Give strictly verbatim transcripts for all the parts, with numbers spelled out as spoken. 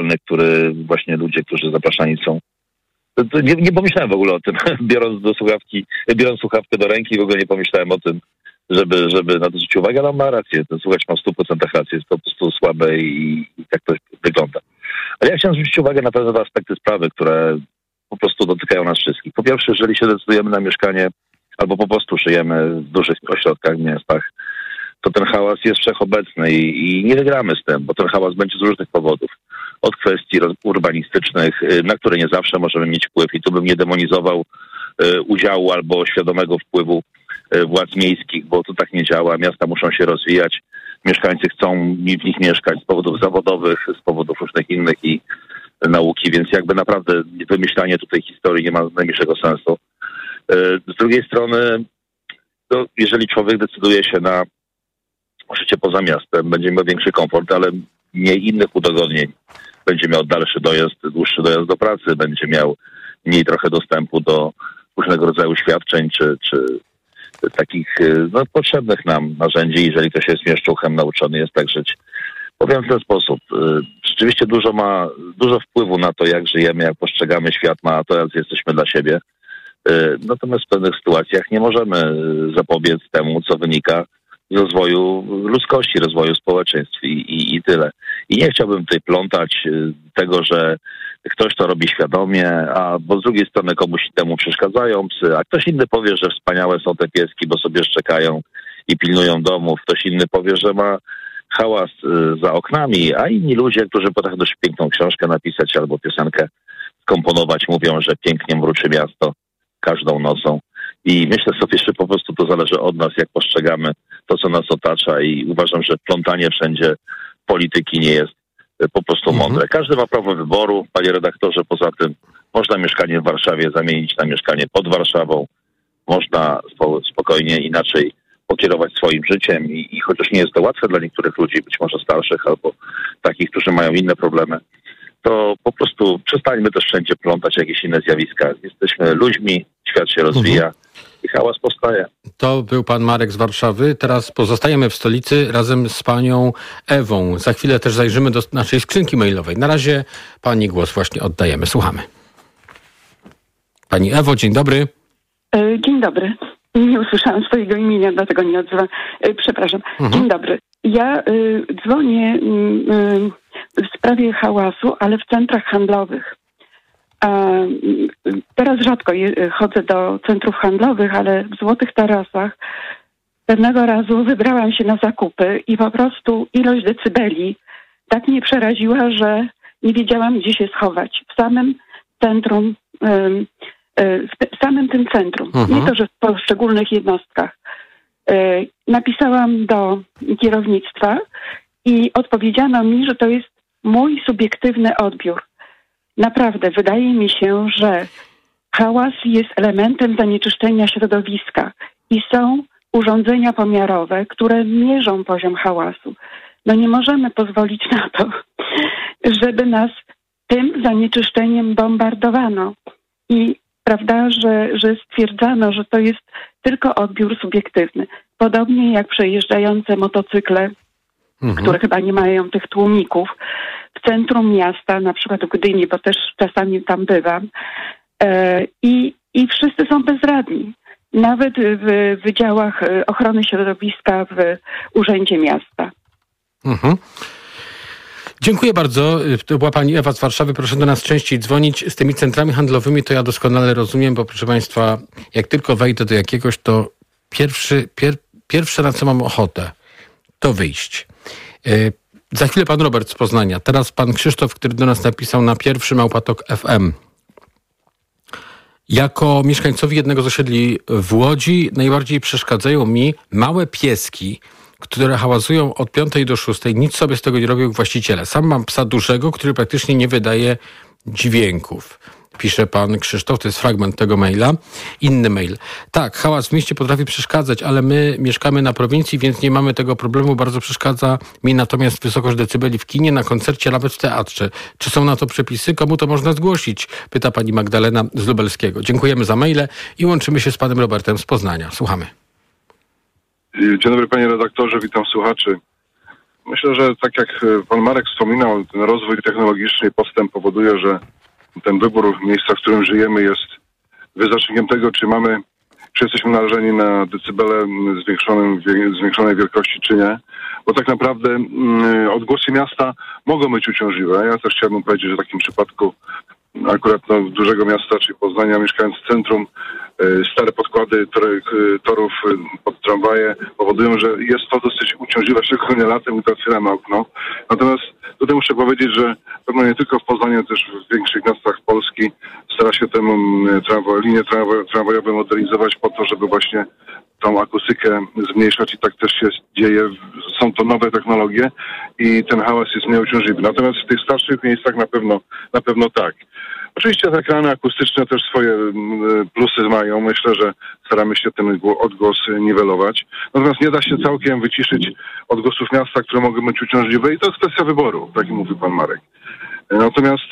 który właśnie ludzie, którzy zapraszani są. To, to nie, nie pomyślałem w ogóle o tym, biorąc do słuchawki, biorąc słuchawkę do ręki, w ogóle nie pomyślałem o tym, żeby, żeby na to zwrócić uwagę, ale on ma rację. Ten słuchacz ma w stu procentach rację, jest to po prostu słabe i, i tak to wygląda. Ale ja chciałem zwrócić uwagę na pewne aspekty sprawy, które po prostu dotykają nas wszystkich. Po pierwsze, jeżeli się decydujemy na mieszkanie albo po prostu żyjemy w dużych ośrodkach, miastach, to ten hałas jest wszechobecny i, i nie wygramy z tym, bo ten hałas będzie z różnych powodów. Od kwestii urbanistycznych, na które nie zawsze możemy mieć wpływ i tu bym nie demonizował y, udziału albo świadomego wpływu y, władz miejskich, bo to tak nie działa. Miasta muszą się rozwijać, mieszkańcy chcą w nich mieszkać z powodów zawodowych, z powodów różnych innych i nauki, więc jakby naprawdę wymyślanie tutaj historii nie ma najmniejszego sensu. Y, z drugiej strony, to jeżeli człowiek decyduje się na życie poza miastem, będzie miał większy komfort, ale mniej innych udogodnień. Będzie miał dalszy dojazd, dłuższy dojazd do pracy, będzie miał mniej trochę dostępu do różnego rodzaju świadczeń, czy, czy takich no, potrzebnych nam narzędzi, jeżeli ktoś jest mieszczuchem, nauczony jest tak żyć. Powiem w ten sposób. Rzeczywiście dużo ma, dużo wpływu na to, jak żyjemy, jak postrzegamy świat, ma to, jak jesteśmy dla siebie. Natomiast w pewnych sytuacjach nie możemy zapobiec temu, co wynika z rozwoju ludzkości, rozwoju społeczeństw i, i, i tyle. I nie chciałbym tutaj plątać tego, że ktoś to robi świadomie, a bo z drugiej strony komuś temu przeszkadzają psy, a ktoś inny powie, że wspaniałe są te pieski, bo sobie szczekają i pilnują domów. Ktoś inny powie, że ma hałas za oknami, a inni ludzie, którzy potrafią dość piękną książkę napisać albo piosenkę skomponować, mówią, że pięknie mruczy miasto każdą nocą. I myślę sobie, że po prostu to zależy od nas, jak postrzegamy to, co nas otacza i uważam, że plątanie wszędzie polityki nie jest po prostu Mhm. mądre. Każdy ma prawo wyboru, panie redaktorze, poza tym można mieszkanie w Warszawie zamienić na mieszkanie pod Warszawą, można spo, spokojnie inaczej pokierować swoim życiem i, i chociaż nie jest to łatwe dla niektórych ludzi, być może starszych albo takich, którzy mają inne problemy, to po prostu przestańmy też wszędzie plątać jakieś inne zjawiska. Jesteśmy ludźmi, świat się rozwija. Mhm. I hałas powstaje. To był pan Marek z Warszawy. Teraz pozostajemy w stolicy razem z panią Ewą. Za chwilę też zajrzymy do naszej skrzynki mailowej. Na razie pani głos właśnie oddajemy. Słuchamy. Pani Ewo, dzień dobry. Dzień dobry. Nie usłyszałam swojego imienia, dlatego nie odzywam. Przepraszam. Mhm. Dzień dobry. Ja y, dzwonię y, w sprawie hałasu, ale w centrach handlowych. Teraz rzadko je, chodzę do centrów handlowych, ale w Złotych Tarasach pewnego razu wybrałam się na zakupy i po prostu ilość decybeli tak mnie przeraziła, że nie wiedziałam, gdzie się schować. W samym centrum, w samym tym centrum. Mhm. Nie to, że w poszczególnych jednostkach. Napisałam do kierownictwa i odpowiedziano mi, że to jest mój subiektywny odbiór. Naprawdę, wydaje mi się, że hałas jest elementem zanieczyszczenia środowiska i są urządzenia pomiarowe, które mierzą poziom hałasu. No nie możemy pozwolić na to, żeby nas tym zanieczyszczeniem bombardowano. I prawda, że, że stwierdzano, że to jest tylko odbiór subiektywny. Podobnie jak przejeżdżające motocykle, mhm. które chyba nie mają tych tłumików, w centrum miasta, na przykład w Gdyni, bo też czasami tam bywam, e, i, i wszyscy są bezradni. Nawet w wydziałach ochrony środowiska w Urzędzie Miasta. Mhm. Dziękuję bardzo. To była pani Ewa z Warszawy. Proszę do nas częściej dzwonić. Z tymi centrami handlowymi to ja doskonale rozumiem, bo proszę państwa, jak tylko wejdę do jakiegoś, to pierwszy, pier, pierwsze na co mam ochotę, to wyjść. Yy, Za chwilę pan Robert z Poznania. Teraz pan Krzysztof, który do nas napisał na pierwszy Małpatok F M. Jako mieszkańcowi jednego z osiedli w Łodzi najbardziej przeszkadzają mi małe pieski, które hałasują od piątej do szóstej. Nic sobie z tego nie robią właściciele. Sam mam psa dużego, który praktycznie nie wydaje dźwięków. Pisze pan Krzysztof, to jest fragment tego maila. Inny mail. Tak, hałas w mieście potrafi przeszkadzać, ale my mieszkamy na prowincji, więc nie mamy tego problemu. Bardzo przeszkadza mi natomiast wysokość decybeli w kinie, na koncercie, nawet w teatrze. Czy są na to przepisy? Komu to można zgłosić? Pyta pani Magdalena z Lubelskiego. Dziękujemy za maile i łączymy się z panem Robertem z Poznania. Słuchamy. Dzień dobry panie redaktorze, witam słuchaczy. Myślę, że tak jak pan Marek wspominał, ten rozwój technologiczny i postęp powoduje, że ten wybór miejsca, w którym żyjemy, jest wyznacznikiem tego, czy mamy, czy jesteśmy narażeni na decybele zwiększonym, zwiększonej wielkości, czy nie. Bo tak naprawdę mm, odgłosy miasta mogą być uciążliwe. Ja też chciałbym powiedzieć, że w takim przypadku akurat no, dużego miasta, czyli Poznania, mieszkając w centrum, y, stare podkłady tory, y, torów y, pod tramwaje powodują, że jest to dosyć uciążliwe, szczególnie latem, gdy otwieramy okno. Natomiast tutaj muszę powiedzieć, że pewno nie tylko w Poznaniu, też w większych miastach Polski stara się tę tramwa- linię tramwa- tramwajową modernizować po to, żeby właśnie tą akustykę zmniejszać i tak też się dzieje. Są to nowe technologie i ten hałas jest mniej uciążliwy. Natomiast w tych starszych miejscach na pewno, na pewno tak. Oczywiście te ekrany akustyczne też swoje plusy mają. Myślę, że staramy się ten odgłos niwelować. Natomiast nie da się całkiem wyciszyć odgłosów miasta, które mogą być uciążliwe i to jest kwestia wyboru, tak jak mówił pan Marek. Natomiast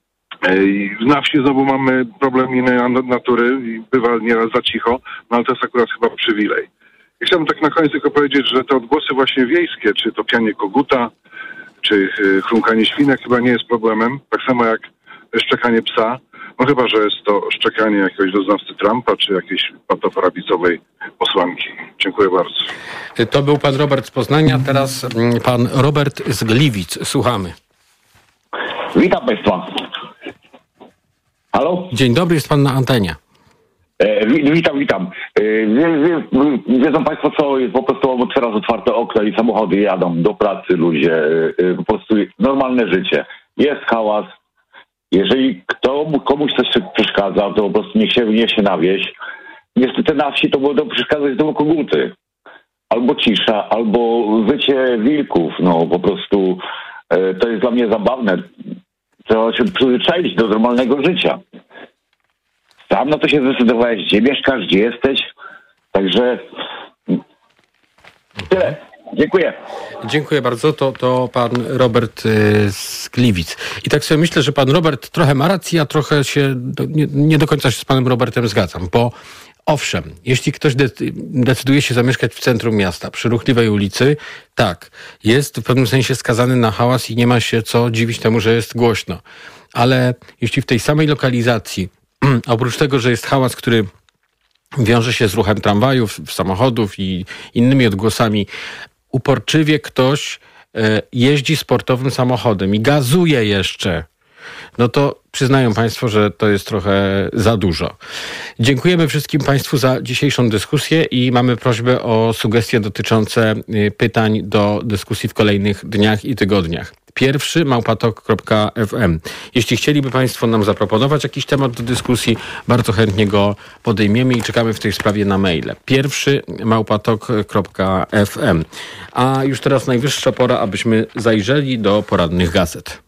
na wsi znowu mamy problem innej natury i bywa nieraz za cicho, no ale to jest akurat chyba przywilej. I chciałbym tak na koniec tylko powiedzieć, że te odgłosy właśnie wiejskie, czy to pianie koguta, czy chrumkanie świnek chyba nie jest problemem, tak samo jak szczekanie psa, no chyba, że jest to szczekanie jakiegoś doznawcy Trumpa, czy jakiejś patoprawicowej posłanki. Dziękuję bardzo. To był pan Robert z Poznania, teraz pan Robert z Gliwic. Słuchamy. Witam państwa. Halo? Dzień dobry, jest pan na antenie. E, witam, witam. E, wie, wie, wiedzą państwo, co jest po prostu otwierasz otwarte okno i samochody jadą do pracy, ludzie, e, po prostu normalne życie. Jest hałas. Jeżeli kto, komuś coś przeszkadza, to po prostu niech się, niech się na wieś. Niestety na wsi to będą przeszkadzać do koguty. Albo cisza, albo wycie wilków. No po prostu e, to jest dla mnie zabawne. Trzeba się przyzwyczaić do normalnego życia. Sam na to się zdecydowałeś, gdzie mieszkasz, gdzie jesteś. Także tyle. Dziękuję. Dziękuję bardzo. To, to pan Robert y, z Gliwic. I tak sobie myślę, że pan Robert trochę ma rację, a trochę się do, nie, nie do końca się z panem Robertem zgadzam, bo owszem, jeśli ktoś de- decyduje się zamieszkać w centrum miasta, przy ruchliwej ulicy, tak, jest w pewnym sensie skazany na hałas i nie ma się co dziwić temu, że jest głośno. Ale jeśli w tej samej lokalizacji, oprócz tego, że jest hałas, który wiąże się z ruchem tramwajów, samochodów i innymi odgłosami, uporczywie ktoś e, jeździ sportowym samochodem i gazuje jeszcze, no to przyznają państwo, że to jest trochę za dużo. Dziękujemy wszystkim państwu za dzisiejszą dyskusję i mamy prośbę o sugestie dotyczące pytań do dyskusji w kolejnych dniach i tygodniach. Pierwszy małpatok kropka f m. Jeśli chcieliby państwo nam zaproponować jakiś temat do dyskusji, bardzo chętnie go podejmiemy i czekamy w tej sprawie na maile. Pierwszy małpatok kropka f m. A już teraz najwyższa pora, abyśmy zajrzeli do porannych gazet.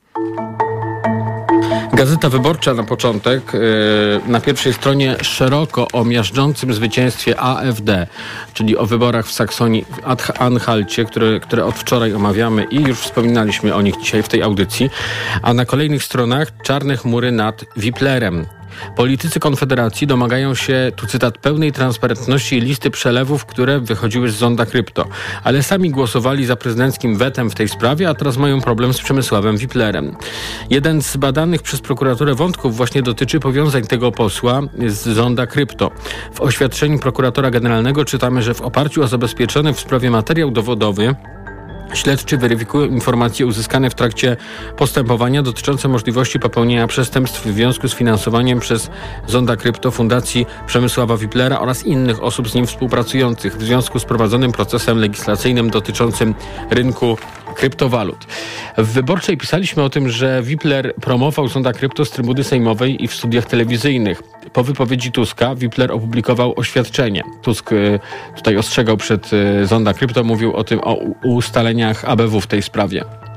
Gazeta Wyborcza na początek, na pierwszej stronie szeroko o miażdżącym zwycięstwie A F D, czyli o wyborach w Saksonii, w Anhalcie, które, które od wczoraj omawiamy i już wspominaliśmy o nich dzisiaj w tej audycji, a na kolejnych stronach czarne chmury nad Wiplerem. Politycy Konfederacji domagają się, tu cytat, pełnej transparentności listy przelewów, które wychodziły z zonda krypto, ale sami głosowali za prezydenckim wetem w tej sprawie, a teraz mają problem z Przemysławem Wiplerem. Jeden z badanych przez prokuraturę wątków właśnie dotyczy powiązań tego posła z zonda krypto. W oświadczeniu prokuratora generalnego czytamy, że w oparciu o zabezpieczony w sprawie materiał dowodowy śledczy weryfikują informacje uzyskane w trakcie postępowania dotyczące możliwości popełnienia przestępstw w związku z finansowaniem przez zonda krypto Fundacji Przemysława Wiplera oraz innych osób z nim współpracujących w związku z prowadzonym procesem legislacyjnym dotyczącym rynku kryptowalut. W Wyborczej pisaliśmy o tym, że Wipler promował zonda krypto z trybuny sejmowej i w studiach telewizyjnych. Po wypowiedzi Tuska Wipler opublikował oświadczenie. Tusk tutaj ostrzegał przed zonda krypto, mówił o tym, o ustaleniach A B W w tej sprawie.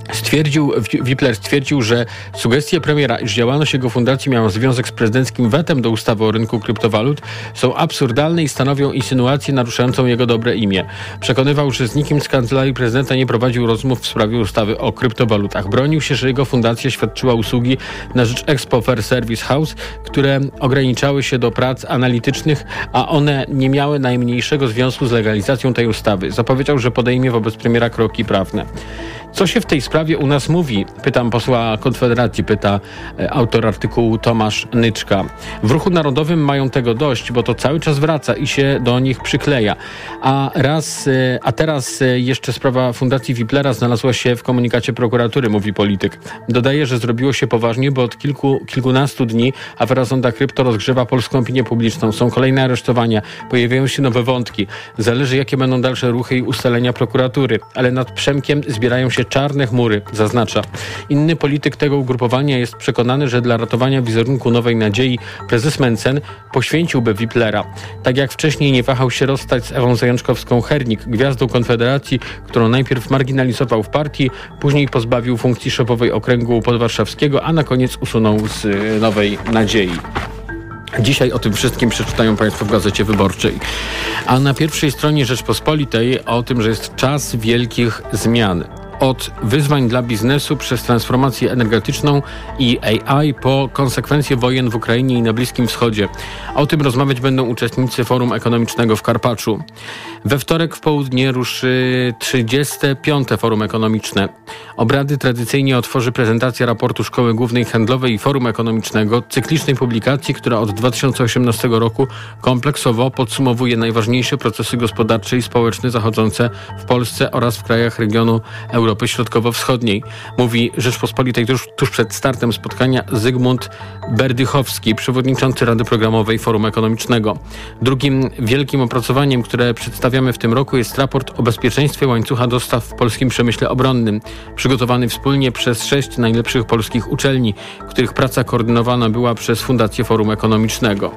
Stwierdził, Wipler stwierdził, że sugestie premiera, iż działalność jego fundacji miała związek z prezydenckim wetem do ustawy o rynku kryptowalut, są absurdalne i stanowią insynuację naruszającą jego dobre imię. Przekonywał, że z nikim z kancelarii prezydenta nie prowadził rozmów w sprawie ustawy o kryptowalutach. Bronił się, że jego fundacja świadczyła usługi na rzecz Expo Fair Service House, które ograniczały się do prac analitycznych, a one nie miały najmniejszego związku z legalizacją tej ustawy. Zapowiedział, że podejmie wobec premiera kroki prawne. Co się w tej sprawie u nas mówi? Pytam posła Konfederacji, pyta e, autor artykułu Tomasz Nyczka. W Ruchu Narodowym mają tego dość, bo to cały czas wraca i się do nich przykleja. A raz, e, a teraz e, jeszcze sprawa Fundacji Wiplera znalazła się w komunikacie prokuratury, mówi polityk. Dodaje, że zrobiło się poważnie, bo od kilku, kilkunastu dni afera Zonda Krypto rozgrzewa polską opinię publiczną. Są kolejne aresztowania, pojawiają się nowe wątki. Zależy, jakie będą dalsze ruchy i ustalenia prokuratury. Ale nad Przemkiem zbierają się czarne chmury, zaznacza. Inny polityk tego ugrupowania jest przekonany, że dla ratowania wizerunku Nowej Nadziei prezes Mencen poświęciłby Wiplera. Tak jak wcześniej nie wahał się rozstać z Ewą Zajączkowską-Hernik, gwiazdą Konfederacji, którą najpierw marginalizował w partii, później pozbawił funkcji szefowej okręgu podwarszawskiego, a na koniec usunął z Nowej Nadziei. Dzisiaj o tym wszystkim przeczytają Państwo w Gazecie Wyborczej. A na pierwszej stronie Rzeczpospolitej o tym, że jest czas wielkich zmian. Od wyzwań dla biznesu przez transformację energetyczną i A I po konsekwencje wojen w Ukrainie i na Bliskim Wschodzie. O tym rozmawiać będą uczestnicy Forum Ekonomicznego w Karpaczu. We wtorek w południe ruszy trzydzieste piąte Forum Ekonomiczne. Obrady tradycyjnie otworzy prezentacja raportu Szkoły Głównej Handlowej i Forum Ekonomicznego, cyklicznej publikacji, która od dwa tysiące osiemnastego roku kompleksowo podsumowuje najważniejsze procesy gospodarcze i społeczne zachodzące w Polsce oraz w krajach regionu Europy Środkowo-Wschodniej. Mówi Rzeczpospolitej tuż, tuż przed startem spotkania Zygmunt Berdychowski, przewodniczący Rady Programowej Forum Ekonomicznego. Drugim wielkim opracowaniem, które przedstawiamy w tym roku, jest raport o bezpieczeństwie łańcucha dostaw w polskim przemyśle obronnym, przygotowany wspólnie przez sześć najlepszych polskich uczelni, których praca koordynowana była przez Fundację Forum Ekonomicznego.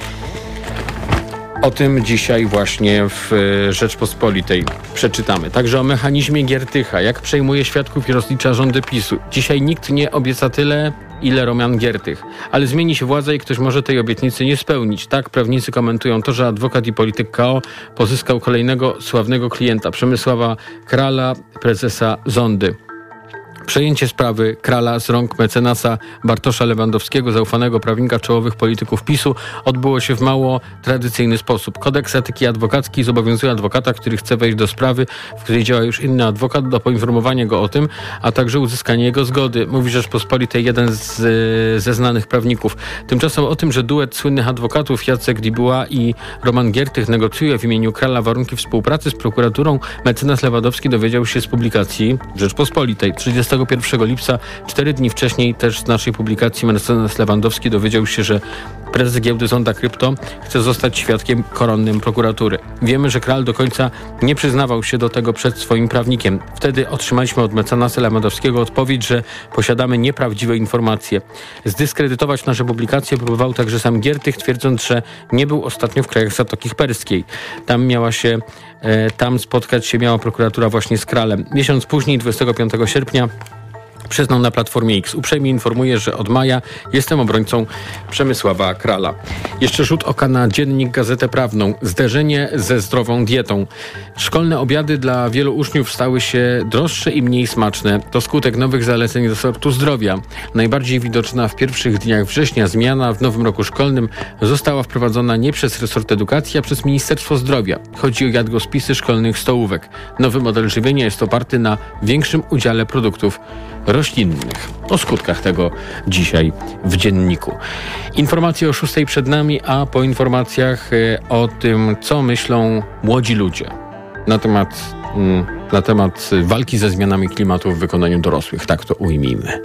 O tym dzisiaj właśnie w Rzeczpospolitej przeczytamy. Także o mechanizmie Giertycha, jak przejmuje świadków i rozlicza rządy PiSu. Dzisiaj nikt nie obieca tyle, ile Roman Giertych. Ale zmieni się władza i ktoś może tej obietnicy nie spełnić. Tak prawnicy komentują to, że adwokat i polityk K O pozyskał kolejnego sławnego klienta, Przemysława Krala, prezesa Zondy. Przejęcie sprawy Krala z rąk mecenasa Bartosza Lewandowskiego, zaufanego prawnika czołowych polityków PiSu, odbyło się w mało tradycyjny sposób. Kodeks etyki adwokackiej zobowiązuje adwokata, który chce wejść do sprawy, w której działa już inny adwokat, do poinformowania go o tym, a także uzyskania jego zgody, mówi Rzeczpospolitej jeden z, ze znanych prawników. Tymczasem o tym, że duet słynnych adwokatów Jacek Dibuła i Roman Giertych negocjuje w imieniu Krala warunki współpracy z prokuraturą, mecenas Lewandowski dowiedział się z publikacji Rzeczpospolitej. trzydziestego pierwszego lipca, cztery dni wcześniej też z naszej publikacji mecenas Lewandowski dowiedział się, że prezes giełdy Zonda Krypto chce zostać świadkiem koronnym prokuratury. Wiemy, że Kral do końca nie przyznawał się do tego przed swoim prawnikiem. Wtedy otrzymaliśmy od mecenasa Lewandowskiego odpowiedź, że posiadamy nieprawdziwe informacje. Zdyskredytować nasze publikacje próbował także sam Giertych, twierdząc, że nie był ostatnio w krajach Zatoki Perskiej. Tam miała się, e, tam spotkać się miała prokuratura właśnie z Kralem. Miesiąc później, dwudziestego piątego sierpnia, przyznał na Platformie X. Uprzejmie informuje, że od maja jestem obrońcą Przemysława Krala. Jeszcze rzut oka na dziennik Gazetę Prawną. Zderzenie ze zdrową dietą. Szkolne obiady dla wielu uczniów stały się droższe i mniej smaczne. To skutek nowych zaleceń resortu zdrowia. Najbardziej widoczna w pierwszych dniach września zmiana w nowym roku szkolnym została wprowadzona nie przez resort edukacji, a przez Ministerstwo Zdrowia. Chodzi o jadłospisy szkolnych stołówek. Nowy model żywienia jest oparty na większym udziale produktów roślinnych. O skutkach tego dzisiaj w dzienniku. Informacje o szóstej przed nami, a po informacjach o tym, co myślą młodzi ludzie na temat, na temat walki ze zmianami klimatu w wykonaniu dorosłych. Tak to ujmijmy.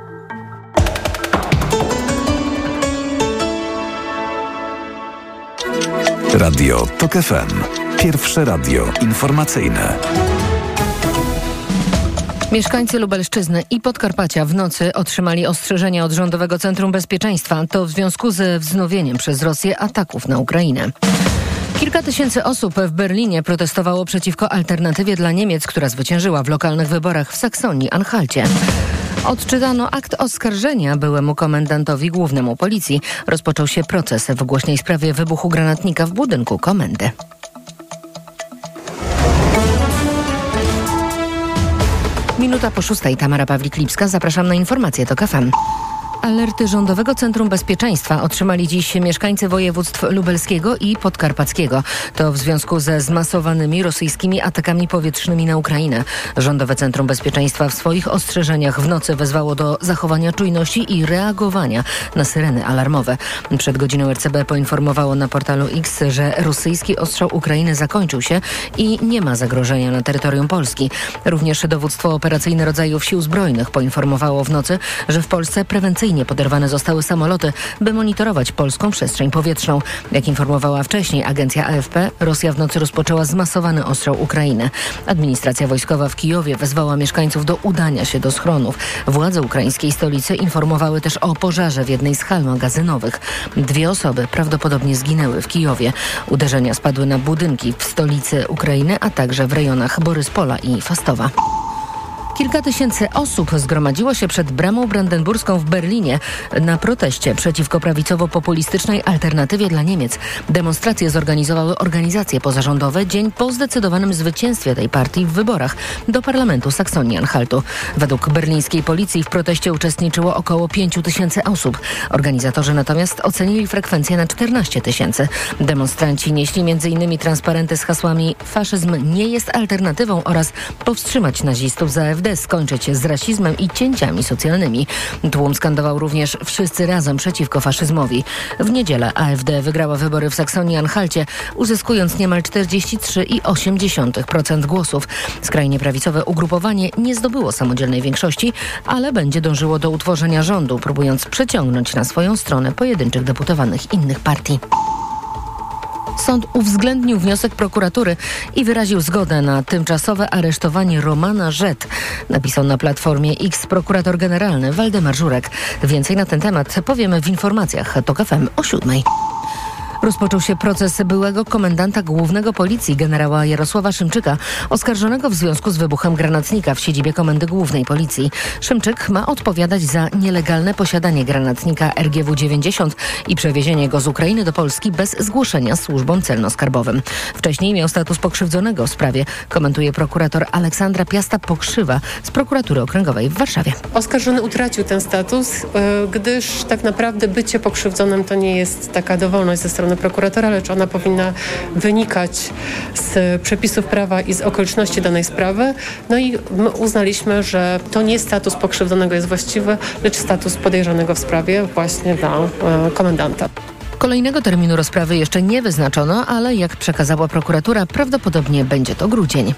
Radio TOK F M. Pierwsze radio informacyjne. Mieszkańcy Lubelszczyzny i Podkarpacia w nocy otrzymali ostrzeżenia od Rządowego Centrum Bezpieczeństwa. To w związku ze wznowieniem przez Rosję ataków na Ukrainę. Kilka tysięcy osób w Berlinie protestowało przeciwko alternatywie dla Niemiec, która zwyciężyła w lokalnych wyborach w Saksonii-Anhalcie. Odczytano akt oskarżenia byłemu komendantowi głównemu policji. Rozpoczął się proces w głośnej sprawie wybuchu granatnika w budynku komendy. Minuta po szóstej. Tamara Pawlik-Lipska. Zapraszam na informacje TOK F M. Alerty Rządowego Centrum Bezpieczeństwa otrzymali dziś mieszkańcy województw lubelskiego i podkarpackiego. To w związku ze zmasowanymi rosyjskimi atakami powietrznymi na Ukrainę. Rządowe Centrum Bezpieczeństwa w swoich ostrzeżeniach w nocy wezwało do zachowania czujności i reagowania na syreny alarmowe. Przed godziną R C B poinformowało na portalu X, że rosyjski ostrzał Ukrainy zakończył się i nie ma zagrożenia na terytorium Polski. Również dowództwo operacyjne rodzajów sił zbrojnych poinformowało w nocy, że w Polsce prewencyjnie poderwane zostały samoloty, by monitorować polską przestrzeń powietrzną. Jak informowała wcześniej agencja A F P, Rosja w nocy rozpoczęła zmasowany ostrzał Ukrainy. Administracja wojskowa w Kijowie wezwała mieszkańców do udania się do schronów. Władze ukraińskiej stolicy informowały też o pożarze w jednej z hal magazynowych. Dwie osoby prawdopodobnie zginęły w Kijowie. Uderzenia spadły na budynki w stolicy Ukrainy, a także w rejonach Boryspola i Fastowa. Kilka tysięcy osób zgromadziło się przed Bramą Brandenburską w Berlinie na proteście przeciwko prawicowo-populistycznej alternatywie dla Niemiec. Demonstracje zorganizowały organizacje pozarządowe dzień po zdecydowanym zwycięstwie tej partii w wyborach do parlamentu Saksonii-Anhaltu. Według berlińskiej policji w proteście uczestniczyło około pięć tysięcy osób. Organizatorzy natomiast ocenili frekwencję na czternaście tysięcy. Demonstranci nieśli między innymi transparenty z hasłami „Faszyzm nie jest alternatywą” oraz „Powstrzymać nazistów za A F D”, skończyć z rasizmem i cięciami socjalnymi. Tłum skandował również „Wszyscy razem przeciwko faszyzmowi”. W niedzielę A F D wygrała wybory w Saksonii-Anhalcie, uzyskując niemal czterdzieści trzy przecinek osiem procent głosów. Skrajnie prawicowe ugrupowanie nie zdobyło samodzielnej większości, ale będzie dążyło do utworzenia rządu, próbując przeciągnąć na swoją stronę pojedynczych deputowanych innych partii. Sąd uwzględnił wniosek prokuratury i wyraził zgodę na tymczasowe aresztowanie Romana Rzet, napisał na Platformie X prokurator generalny Waldemar Żurek. Więcej na ten temat powiemy w informacjach TOK F M o siódmej. Rozpoczął się proces byłego komendanta głównego policji generała Jarosława Szymczyka, oskarżonego w związku z wybuchem granatnika w siedzibie Komendy Głównej Policji. Szymczyk ma odpowiadać za nielegalne posiadanie granatnika R G W dziewięćdziesiąt i przewiezienie go z Ukrainy do Polski bez zgłoszenia służbom celno-skarbowym. Wcześniej miał status pokrzywdzonego w sprawie, komentuje prokurator Aleksandra Piasta-Pokrzywa z Prokuratury Okręgowej w Warszawie. Oskarżony utracił ten status, gdyż tak naprawdę bycie pokrzywdzonym to nie jest taka dowolność ze strony prokuratora, lecz ona powinna wynikać z przepisów prawa i z okoliczności danej sprawy. No i my uznaliśmy, że to nie status pokrzywdzonego jest właściwy, lecz status podejrzanego w sprawie właśnie dla e, komendanta. Kolejnego terminu rozprawy jeszcze nie wyznaczono, ale jak przekazała prokuratura, prawdopodobnie będzie to grudzień.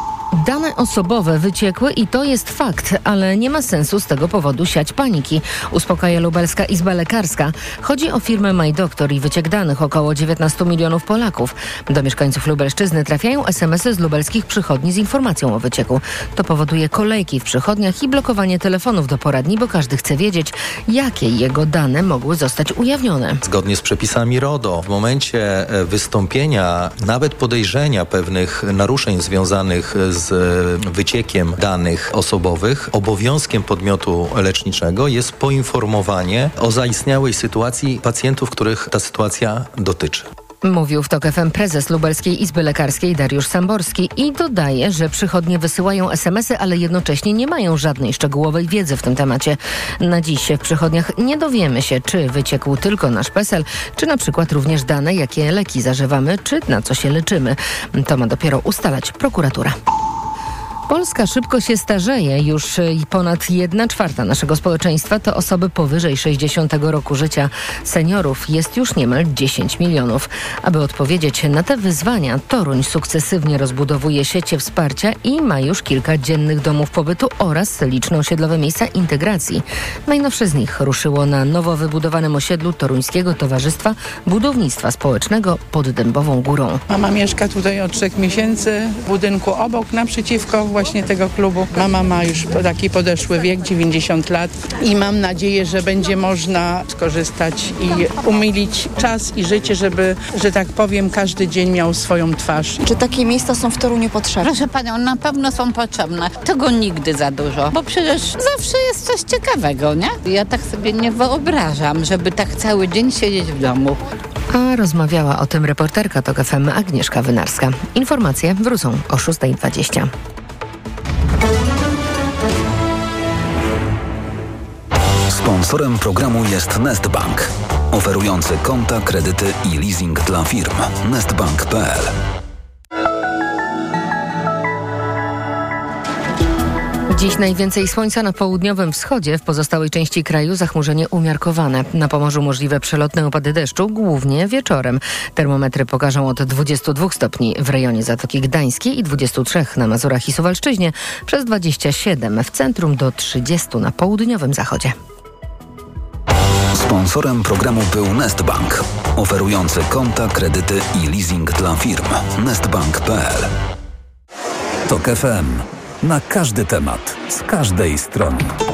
Dane osobowe wyciekły i to jest fakt, ale nie ma sensu z tego powodu siać paniki, uspokaja Lubelska Izba Lekarska. Chodzi o firmę MyDoktor i wyciek danych około dziewiętnaście milionów Polaków. Do mieszkańców Lubelszczyzny trafiają es em esy z lubelskich przychodni z informacją o wycieku. To powoduje kolejki w przychodniach i blokowanie telefonów do poradni, bo każdy chce wiedzieć, jakie jego dane mogły zostać ujawnione. Zgodnie z przepisami RODO, w momencie wystąpienia, nawet podejrzenia pewnych naruszeń związanych z z wyciekiem danych osobowych, obowiązkiem podmiotu leczniczego jest poinformowanie o zaistniałej sytuacji pacjentów, których ta sytuacja dotyczy. Mówił w TOK F M prezes Lubelskiej Izby Lekarskiej Dariusz Samborski i dodaje, że przychodnie wysyłają es em esy, ale jednocześnie nie mają żadnej szczegółowej wiedzy w tym temacie. Na dziś w przychodniach nie dowiemy się, czy wyciekł tylko nasz PESEL, czy na przykład również dane, jakie leki zażywamy, czy na co się leczymy. To ma dopiero ustalać prokuratura. Polska szybko się starzeje. Już ponad jedna czwarta naszego społeczeństwa to osoby powyżej sześćdziesiątego roku życia. Seniorów jest już niemal dziesięć milionów. Aby odpowiedzieć na te wyzwania, Toruń sukcesywnie rozbudowuje siecie wsparcia i ma już kilka dziennych domów pobytu oraz liczne osiedlowe miejsca integracji. Najnowsze z nich ruszyło na nowo wybudowanym osiedlu Toruńskiego Towarzystwa Budownictwa Społecznego pod Dębową Górą. Mama mieszka tutaj od trzech miesięcy w budynku obok, naprzeciwko właśnie tego klubu. Mama ma już taki podeszły wiek, dziewięćdziesiąt lat i mam nadzieję, że będzie można skorzystać i umilić czas i życie, żeby, że tak powiem, każdy dzień miał swoją twarz. Czy takie miejsca są w Toruniu potrzebne? Proszę panią, na pewno są potrzebne. Tego nigdy za dużo, bo przecież zawsze jest coś ciekawego, nie? Ja tak sobie nie wyobrażam, żeby tak cały dzień siedzieć w domu. A rozmawiała o tym reporterka TOK F M Agnieszka Wynarska. Informacje wrócą o szósta dwadzieścia. Sponsorem programu jest Nestbank, oferujący konta, kredyty i leasing dla firm. nestbank kropka p l. Dziś najwięcej słońca na południowym wschodzie, w pozostałej części kraju zachmurzenie umiarkowane. Na Pomorzu możliwe przelotne opady deszczu, głównie wieczorem. Termometry pokażą od dwudziestu dwóch stopni w rejonie Zatoki Gdańskiej i dwudziestu trzech na Mazurach i Suwalszczyźnie, przez dwadzieścia siedem w centrum do trzydziestu na południowym zachodzie. Sponsorem programu był Nestbank, oferujący konta, kredyty i leasing dla firm. nestbank kropka p l. TOK F M. Na każdy temat, z każdej strony.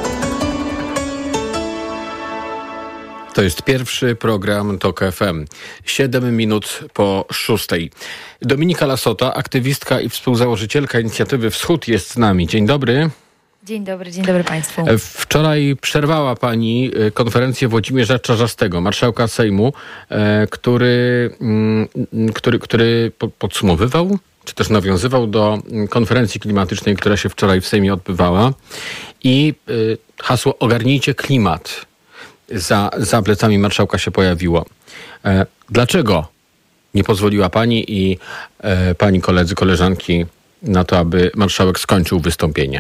To jest pierwszy program TOK F M. Siedem minut po szóstej. Dominika Lasota, aktywistka i współzałożycielka inicjatywy Wschód, jest z nami. Dzień dobry. Dzień dobry, dzień dobry Państwu. Wczoraj przerwała Pani konferencję Włodzimierza Czarzastego, marszałka Sejmu, który, który, który podsumowywał, czy też nawiązywał do konferencji klimatycznej, która się wczoraj w Sejmie odbywała, i hasło "Ogarnijcie klimat" za, za plecami marszałka się pojawiło. Dlaczego nie pozwoliła Pani i Pani koledzy, koleżanki na to, aby marszałek skończył wystąpienie?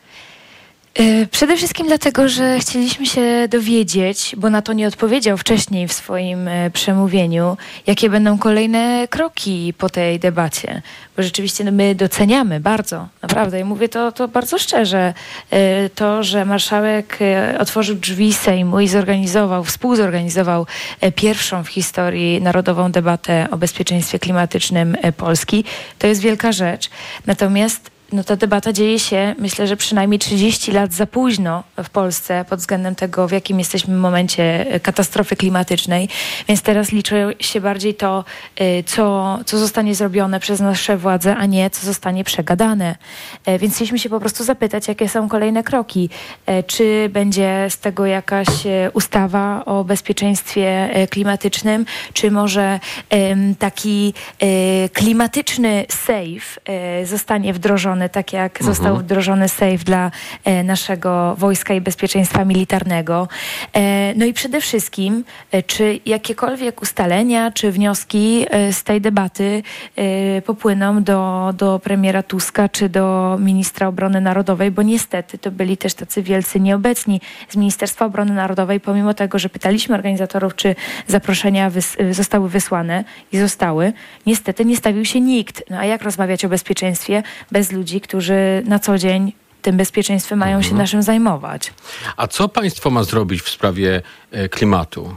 Przede wszystkim dlatego, że chcieliśmy się dowiedzieć, bo na to nie odpowiedział wcześniej w swoim przemówieniu, jakie będą kolejne kroki po tej debacie. Bo rzeczywiście no, my doceniamy bardzo, naprawdę, i mówię to, to bardzo szczerze, to, że marszałek otworzył drzwi Sejmu i zorganizował, współzorganizował pierwszą w historii narodową debatę o bezpieczeństwie klimatycznym Polski. To jest wielka rzecz. Natomiast no ta debata dzieje się, myślę, że przynajmniej trzydzieści lat za późno w Polsce pod względem tego, w jakim jesteśmy momencie katastrofy klimatycznej. Więc teraz liczy się bardziej to, co, co zostanie zrobione przez nasze władze, a nie co zostanie przegadane. Więc chcieliśmy się po prostu zapytać, jakie są kolejne kroki. Czy będzie z tego jakaś ustawa o bezpieczeństwie klimatycznym, czy może taki klimatyczny safe zostanie wdrożony, tak jak mhm. został wdrożony safe dla e, naszego wojska i bezpieczeństwa militarnego. E, no i przede wszystkim, e, czy jakiekolwiek ustalenia, czy wnioski e, z tej debaty e, popłyną do, do premiera Tuska, czy do ministra obrony narodowej, bo niestety to byli też tacy wielcy nieobecni z Ministerstwa Obrony Narodowej, pomimo tego, że pytaliśmy organizatorów, czy zaproszenia wys- zostały wysłane i zostały. Niestety nie stawił się nikt. No a jak rozmawiać o bezpieczeństwie bez ludzi, którzy na co dzień tym bezpieczeństwem mają mhm. się naszym zajmować? A co państwo ma zrobić w sprawie e, klimatu?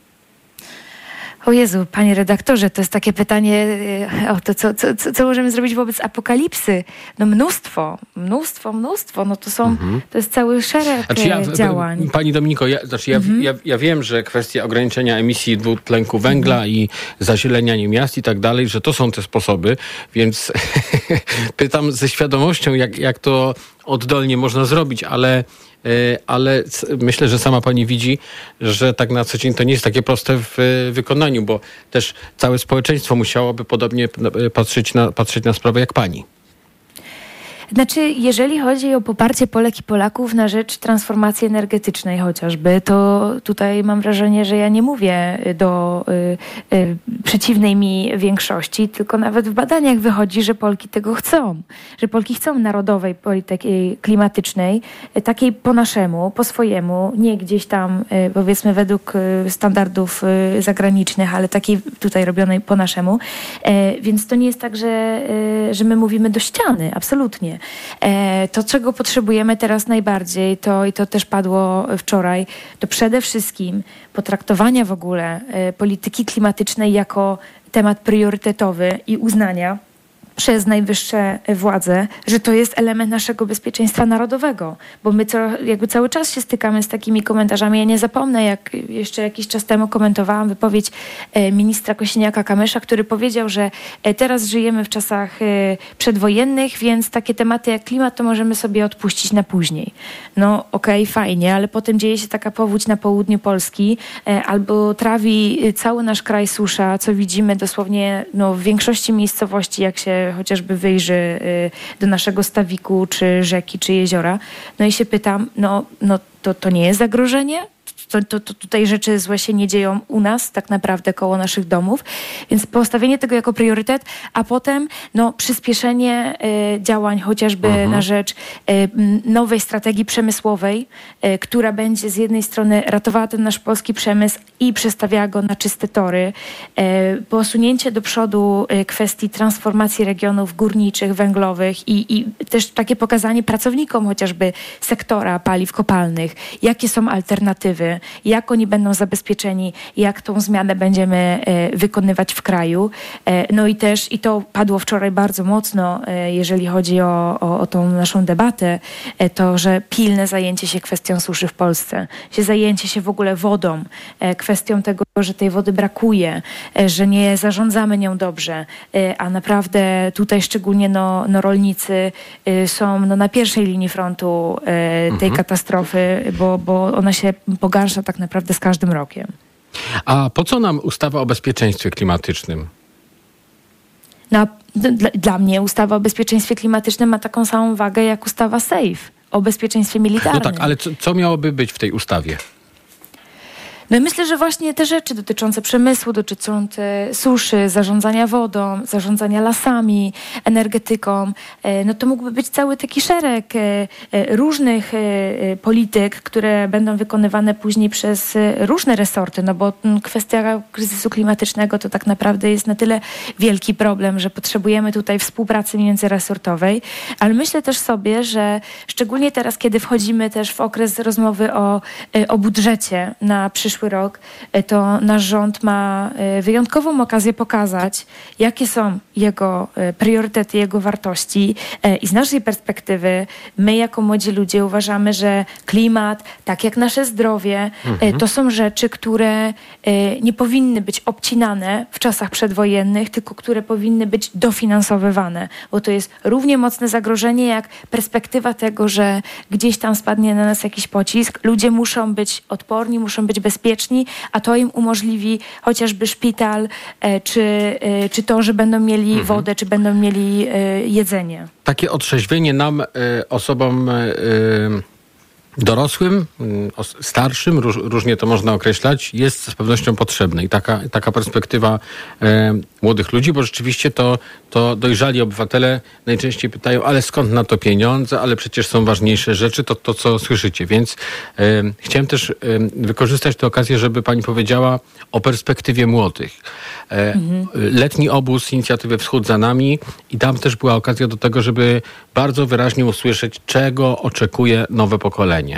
O Jezu, panie redaktorze, to jest takie pytanie, o to co, co, co możemy zrobić wobec apokalipsy? No mnóstwo, mnóstwo, mnóstwo. No to są, mhm. to jest cały szereg znaczy ja, działań. Pani Dominiko, ja, znaczy ja, mhm. ja, ja wiem, że kwestia ograniczenia emisji dwutlenku węgla mhm. i zazieleniania miast i tak dalej, że to są te sposoby, więc pytam ze świadomością, jak, jak to oddolnie można zrobić, ale ale myślę, że sama pani widzi, że tak na co dzień to nie jest takie proste w wykonaniu, bo też całe społeczeństwo musiałoby podobnie patrzeć na, patrzeć na sprawę jak pani. Znaczy, jeżeli chodzi o poparcie Polek i Polaków na rzecz transformacji energetycznej chociażby, to tutaj mam wrażenie, że ja nie mówię do y, y, przeciwnej mi większości, tylko nawet w badaniach wychodzi, że Polki tego chcą. Że Polki chcą narodowej polityki klimatycznej, y, takiej po naszemu, po swojemu, nie gdzieś tam y, powiedzmy według y, standardów y, zagranicznych, ale takiej tutaj robionej po naszemu. Y, więc to nie jest tak, że, y, że my mówimy do ściany, absolutnie. To, czego potrzebujemy teraz najbardziej, to i to też padło wczoraj, to przede wszystkim potraktowania w ogóle polityki klimatycznej jako temat priorytetowy i uznania przez najwyższe władze, że to jest element naszego bezpieczeństwa narodowego, bo my co, jakby cały czas się stykamy z takimi komentarzami. Ja nie zapomnę, jak jeszcze jakiś czas temu komentowałam wypowiedź ministra Kosiniaka-Kamysza, który powiedział, że teraz żyjemy w czasach przedwojennych, więc takie tematy jak klimat to możemy sobie odpuścić na później. No okej, okay, fajnie, ale potem dzieje się taka powódź na południu Polski, albo trawi cały nasz kraj susza, co widzimy dosłownie no, w większości miejscowości, jak się chociażby wyjrzy do naszego stawiku, czy rzeki, czy jeziora. No i się pytam, no, no to, to nie jest zagrożenie? To, to, to tutaj rzeczy złe się nie dzieją u nas, tak naprawdę koło naszych domów. Więc postawienie tego jako priorytet, a potem no, przyspieszenie y, działań chociażby mhm. na rzecz y, nowej strategii przemysłowej, y, która będzie z jednej strony ratowała ten nasz polski przemysł i przestawiała go na czyste tory. Y, posunięcie do przodu y, kwestii transformacji regionów górniczych, węglowych i, i też takie pokazanie pracownikom chociażby sektora paliw kopalnych, jakie są alternatywy, jak oni będą zabezpieczeni, jak tą zmianę będziemy e, wykonywać w kraju. E, no i też, i to padło wczoraj bardzo mocno, e, jeżeli chodzi o, o, o tą naszą debatę, e, to, że pilne zajęcie się kwestią suszy w Polsce, się zajęcie się w ogóle wodą, e, kwestią tego, że tej wody brakuje, e, że nie zarządzamy nią dobrze, e, a naprawdę tutaj szczególnie no, no rolnicy e, są no, na pierwszej linii frontu e, tej mhm. katastrofy, bo, bo ona się pogarsza tak naprawdę z każdym rokiem. A po co nam ustawa o bezpieczeństwie klimatycznym? No, dla, dla mnie ustawa o bezpieczeństwie klimatycznym ma taką samą wagę jak ustawa SAFE o bezpieczeństwie militarnym. No tak, ale co, co miałoby być w tej ustawie? No myślę, że właśnie te rzeczy dotyczące przemysłu, dotyczące suszy, zarządzania wodą, zarządzania lasami, energetyką, no to mógłby być cały taki szereg różnych polityk, które będą wykonywane później przez różne resorty, no bo kwestia kryzysu klimatycznego to tak naprawdę jest na tyle wielki problem, że potrzebujemy tutaj współpracy międzyresortowej, ale myślę też sobie, że szczególnie teraz, kiedy wchodzimy też w okres rozmowy o, o budżecie na przyszły rok, to nasz rząd ma wyjątkową okazję pokazać, jakie są jego priorytety, jego wartości i z naszej perspektywy my jako młodzi ludzie uważamy, że klimat, tak jak nasze zdrowie, mhm. to są rzeczy, które nie powinny być obcinane w czasach przedwojennych, tylko które powinny być dofinansowywane, bo to jest równie mocne zagrożenie jak perspektywa tego, że gdzieś tam spadnie na nas jakiś pocisk. Ludzie muszą być odporni, muszą być bezpieczni, a to im umożliwi chociażby szpital, czy, czy to, że będą mieli mhm. wodę, czy będą mieli jedzenie. Takie otrzeźwienie nam, osobom dorosłym, starszym, róż, różnie to można określać, jest z pewnością potrzebne. I taka, taka perspektywa e, młodych ludzi, bo rzeczywiście to, to dojrzali obywatele najczęściej pytają, ale skąd na to pieniądze, ale przecież są ważniejsze rzeczy, to to, co słyszycie. Więc e, chciałem też e, wykorzystać tę okazję, żeby pani powiedziała o perspektywie młodych. E, mhm. Letni obóz inicjatywy Wschód za nami i tam też była okazja do tego, żeby bardzo wyraźnie usłyszeć, czego oczekuje nowe pokolenie.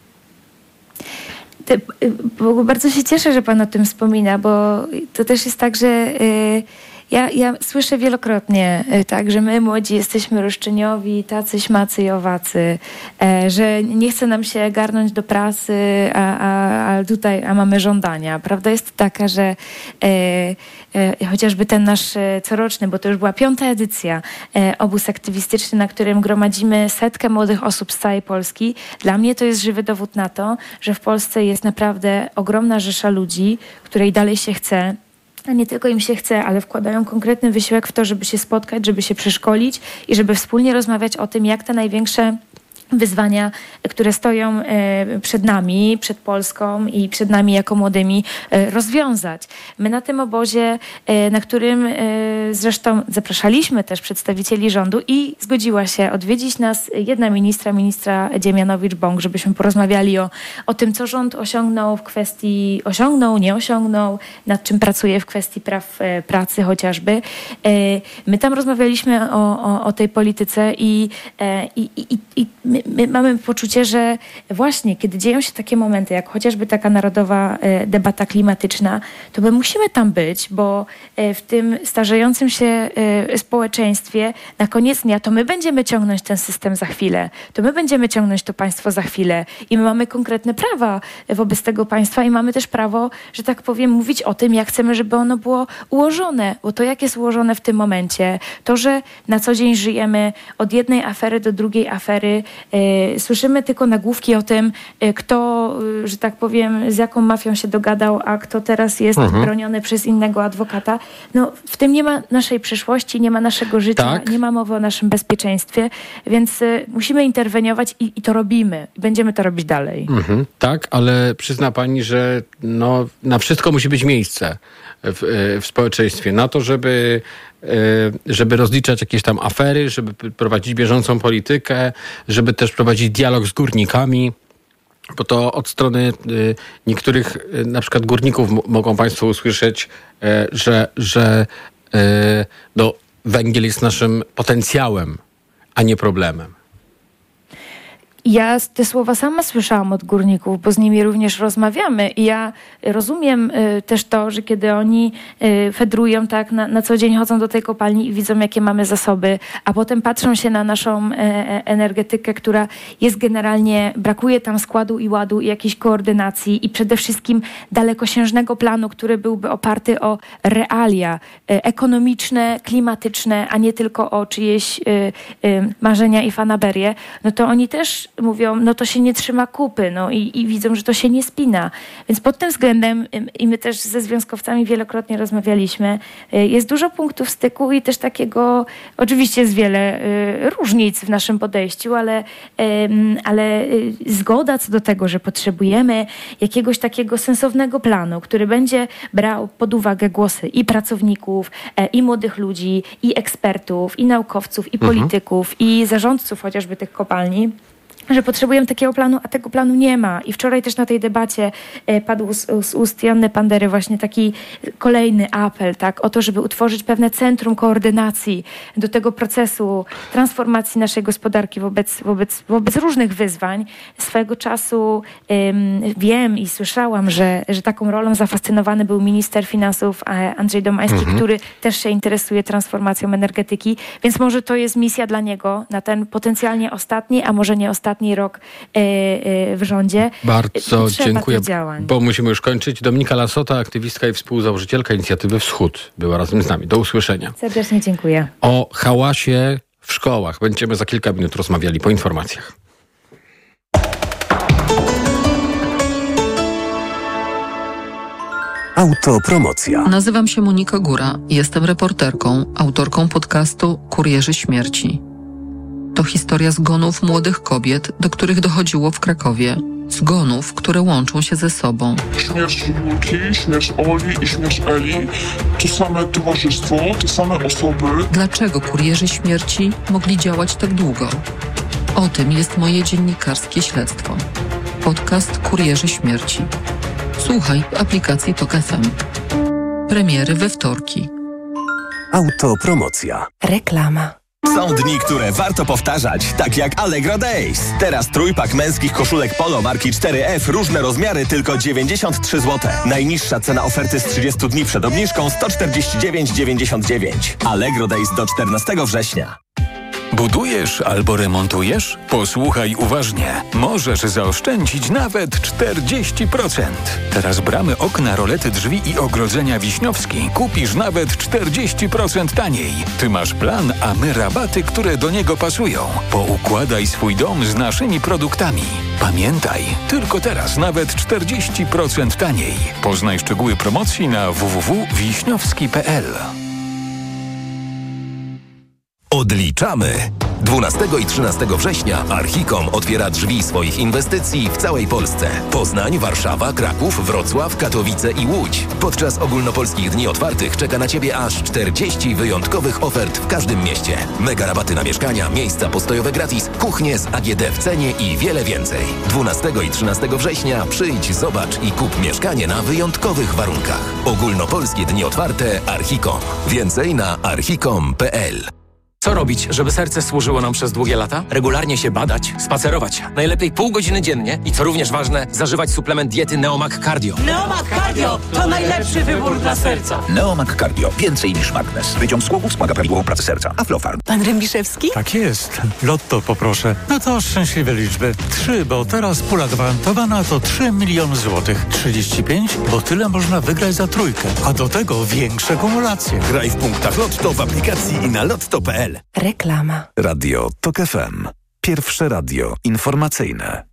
Te, bardzo się cieszę, że pan o tym wspomina, bo to też jest tak, że y, ja, ja słyszę wielokrotnie, y, tak, że my młodzi jesteśmy roszczeniowi, tacy, śmacy i owacy, y, że nie chce nam się garnąć do pracy, a, a, a tutaj a mamy żądania. Prawda jest taka, że y, y, chociażby ten nasz y, coroczny, bo to już była piąta edycja, y, obóz aktywistyczny, na którym gromadzimy setkę młodych osób z całej Polski. Dla mnie to jest żywy dowód na to, że w Polsce jest naprawdę ogromna rzesza ludzi, której dalej się chce, a nie tylko im się chce, ale wkładają konkretny wysiłek w to, żeby się spotkać, żeby się przeszkolić i żeby wspólnie rozmawiać o tym, jak te największe wyzwania, które stoją przed nami, przed Polską i przed nami jako młodymi, rozwiązać. My na tym obozie, na którym zresztą zapraszaliśmy też przedstawicieli rządu i zgodziła się odwiedzić nas jedna ministra, ministra Dziemianowicz-Bąk, żebyśmy porozmawiali o, o tym, co rząd osiągnął w kwestii, osiągnął, nie osiągnął, nad czym pracuje w kwestii praw pracy chociażby. My tam rozmawialiśmy o, o, o tej polityce i, i, i, i my, my mamy poczucie, że właśnie kiedy dzieją się takie momenty, jak chociażby taka narodowa debata klimatyczna, to my musimy tam być, bo w tym starzejącym się społeczeństwie na koniec dnia to my będziemy ciągnąć ten system za chwilę, to my będziemy ciągnąć to państwo za chwilę i my mamy konkretne prawa wobec tego państwa i mamy też prawo, że tak powiem, mówić o tym, jak chcemy, żeby ono było ułożone, bo to jak jest ułożone w tym momencie, to, że na co dzień żyjemy od jednej afery do drugiej afery, yy, słyszymy tylko nagłówki o tym, yy, kto, yy, że tak powiem, z jaką mafią się dogadał, a kto teraz jest mhm. broniony przez innego adwokata. No, w tym nie ma naszej przyszłości, nie ma naszego życia, tak. nie ma mowy o naszym bezpieczeństwie, więc yy, musimy interweniować i, i to robimy. I będziemy to robić dalej. Mhm, tak, ale przyzna pani, że no, na wszystko musi być miejsce w, w społeczeństwie. Na to, żeby, żeby rozliczać jakieś tam afery, żeby prowadzić bieżącą politykę, żeby też prowadzić dialog z górnikami, bo to od strony niektórych na przykład górników m- mogą państwo usłyszeć, że, że no, węgiel jest naszym potencjałem, a nie problemem. Ja te słowa sama słyszałam od górników, bo z nimi również rozmawiamy i ja rozumiem y, też to, że kiedy oni y, fedrują tak, na, na co dzień chodzą do tej kopalni i widzą, jakie mamy zasoby, a potem patrzą się na naszą y, energetykę, która jest generalnie, brakuje tam składu i ładu i jakiejś koordynacji i przede wszystkim dalekosiężnego planu, który byłby oparty o realia y, ekonomiczne, klimatyczne, a nie tylko o czyjeś y, y, marzenia i fanaberie, no to oni też mówią, no to się nie trzyma kupy, no i, i widzą, że to się nie spina. Więc pod tym względem, i my też ze związkowcami wielokrotnie rozmawialiśmy, jest dużo punktów styku i też takiego, oczywiście jest wiele różnic w naszym podejściu, ale, ale zgoda co do tego, że potrzebujemy jakiegoś takiego sensownego planu, który będzie brał pod uwagę głosy i pracowników, i młodych ludzi, i ekspertów, i naukowców, i polityków, mhm. i zarządców chociażby tych kopalni, że potrzebujemy takiego planu, a tego planu nie ma. I wczoraj też na tej debacie e, padł z, z ust Joanny Pandery właśnie taki kolejny apel, tak, o to, żeby utworzyć pewne centrum koordynacji do tego procesu transformacji naszej gospodarki wobec, wobec, wobec różnych wyzwań. Swego czasu ym, wiem i słyszałam, że, że taką rolą zafascynowany był minister finansów Andrzej Domański, mhm. który też się interesuje transformacją energetyki, więc może to jest misja dla niego na ten potencjalnie ostatni, a może nie ostatni rok e, e, w rządzie. Bardzo dziękuję, bo musimy już kończyć. Dominika Lasota, aktywistka i współzałożycielka inicjatywy Wschód, była razem z nami. Do usłyszenia. Serdecznie dziękuję. O hałasie w szkołach będziemy za kilka minut rozmawiali po informacjach. Autopromocja. Nazywam się Monika Góra. Jestem reporterką, autorką podcastu Kurierzy Śmierci. To historia zgonów młodych kobiet, do których dochodziło w Krakowie. Zgonów, które łączą się ze sobą. Śmierć Julki, śmierć Oli i śmierć Eli to same towarzystwo, te same osoby. Dlaczego kurierzy śmierci mogli działać tak długo? O tym jest moje dziennikarskie śledztwo. Podcast Kurierzy Śmierci. Słuchaj w aplikacji Tok F M. Premiery we wtorki. Autopromocja. Reklama. Są dni, które warto powtarzać, tak jak Allegro Days. Teraz trójpak męskich koszulek Polo marki cztery F, różne rozmiary, tylko dziewięćdziesiąt trzy złote. Najniższa cena oferty z trzydziestu dni przed obniżką sto czterdzieści dziewięć dziewięćdziesiąt dziewięć. Allegro Days do czternastego września. Budujesz albo remontujesz? Posłuchaj uważnie. Możesz zaoszczędzić nawet czterdzieści procent. Teraz bramy, okna, rolety, drzwi i ogrodzenia Wiśniowski kupisz nawet czterdzieści procent taniej. Ty masz plan, a my rabaty, które do niego pasują. Poukładaj swój dom z naszymi produktami. Pamiętaj, tylko teraz nawet czterdzieści procent taniej. Poznaj szczegóły promocji na w w w kropka wiśniowski kropka p l. Odliczamy! dwunastego i trzynastego września Archicom otwiera drzwi swoich inwestycji w całej Polsce. Poznań, Warszawa, Kraków, Wrocław, Katowice i Łódź. Podczas ogólnopolskich dni otwartych czeka na Ciebie aż czterdzieści wyjątkowych ofert w każdym mieście. Mega rabaty na mieszkania, miejsca postojowe gratis, kuchnie z A G D w cenie i wiele więcej. dwunastego i trzynastego września przyjdź, zobacz i kup mieszkanie na wyjątkowych warunkach. Ogólnopolskie dni otwarte Archicom. Więcej na archicom kropka p l. Co robić, żeby serce służyło nam przez długie lata? Regularnie się badać, spacerować. Najlepiej pół godziny dziennie i co również ważne, zażywać suplement diety Neomag Cardio. Neomag Cardio to najlepszy wybór dla serca. Neomag Cardio. Więcej niż magnes. Wyciąg z głowów wspomaga prawidłową pracę serca. Aflofarm. Pan Rębiszewski? Tak jest. Lotto poproszę. No to szczęśliwe liczby. Trzy, bo teraz pula gwarantowana to trzy miliony złotych. trzydzieści pięć, bo tyle można wygrać za trójkę. A do tego większe kumulacje. Graj w punktach Lotto w aplikacji i na lotto kropka p l. Reklama. Radio TOK F M. Pierwsze radio informacyjne.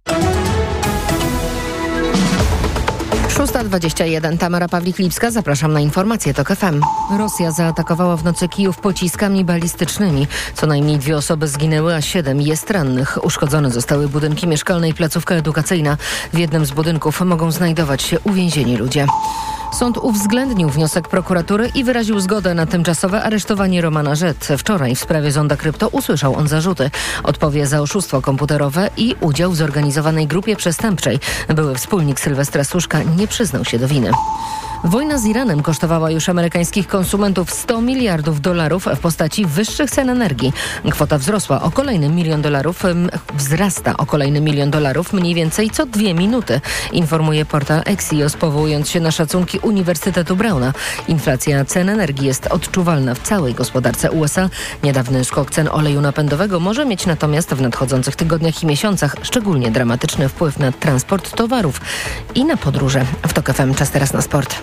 szósta dwadzieścia jeden. Tamara Pawlik-Lipska. Zapraszam na informacje TOK F M. Rosja zaatakowała w nocy Kijów pociskami balistycznymi. Co najmniej dwie osoby zginęły, a siedem jest rannych. Uszkodzone zostały budynki mieszkalne i placówka edukacyjna. W jednym z budynków mogą znajdować się uwięzieni ludzie. Sąd uwzględnił wniosek prokuratury i wyraził zgodę na tymczasowe aresztowanie Romana Rzet. Wczoraj w sprawie Zonda Krypto usłyszał on zarzuty. Odpowie za oszustwo komputerowe i udział w zorganizowanej grupie przestępczej. Były wspólnik Sylwestra Suszka nie przyznał się do winy. Wojna z Iranem kosztowała już amerykańskich konsumentów sto miliardów dolarów w postaci wyższych cen energii. Kwota wzrosła o kolejny milion dolarów, wzrasta o kolejny milion dolarów mniej więcej co dwie minuty, informuje portal Axios, powołując się na szacunki Uniwersytetu Brauna. Inflacja cen energii jest odczuwalna w całej gospodarce U S A. Niedawny skok cen oleju napędowego może mieć natomiast w nadchodzących tygodniach i miesiącach szczególnie dramatyczny wpływ na transport towarów i na podróże. W TOK F M czas teraz na sport.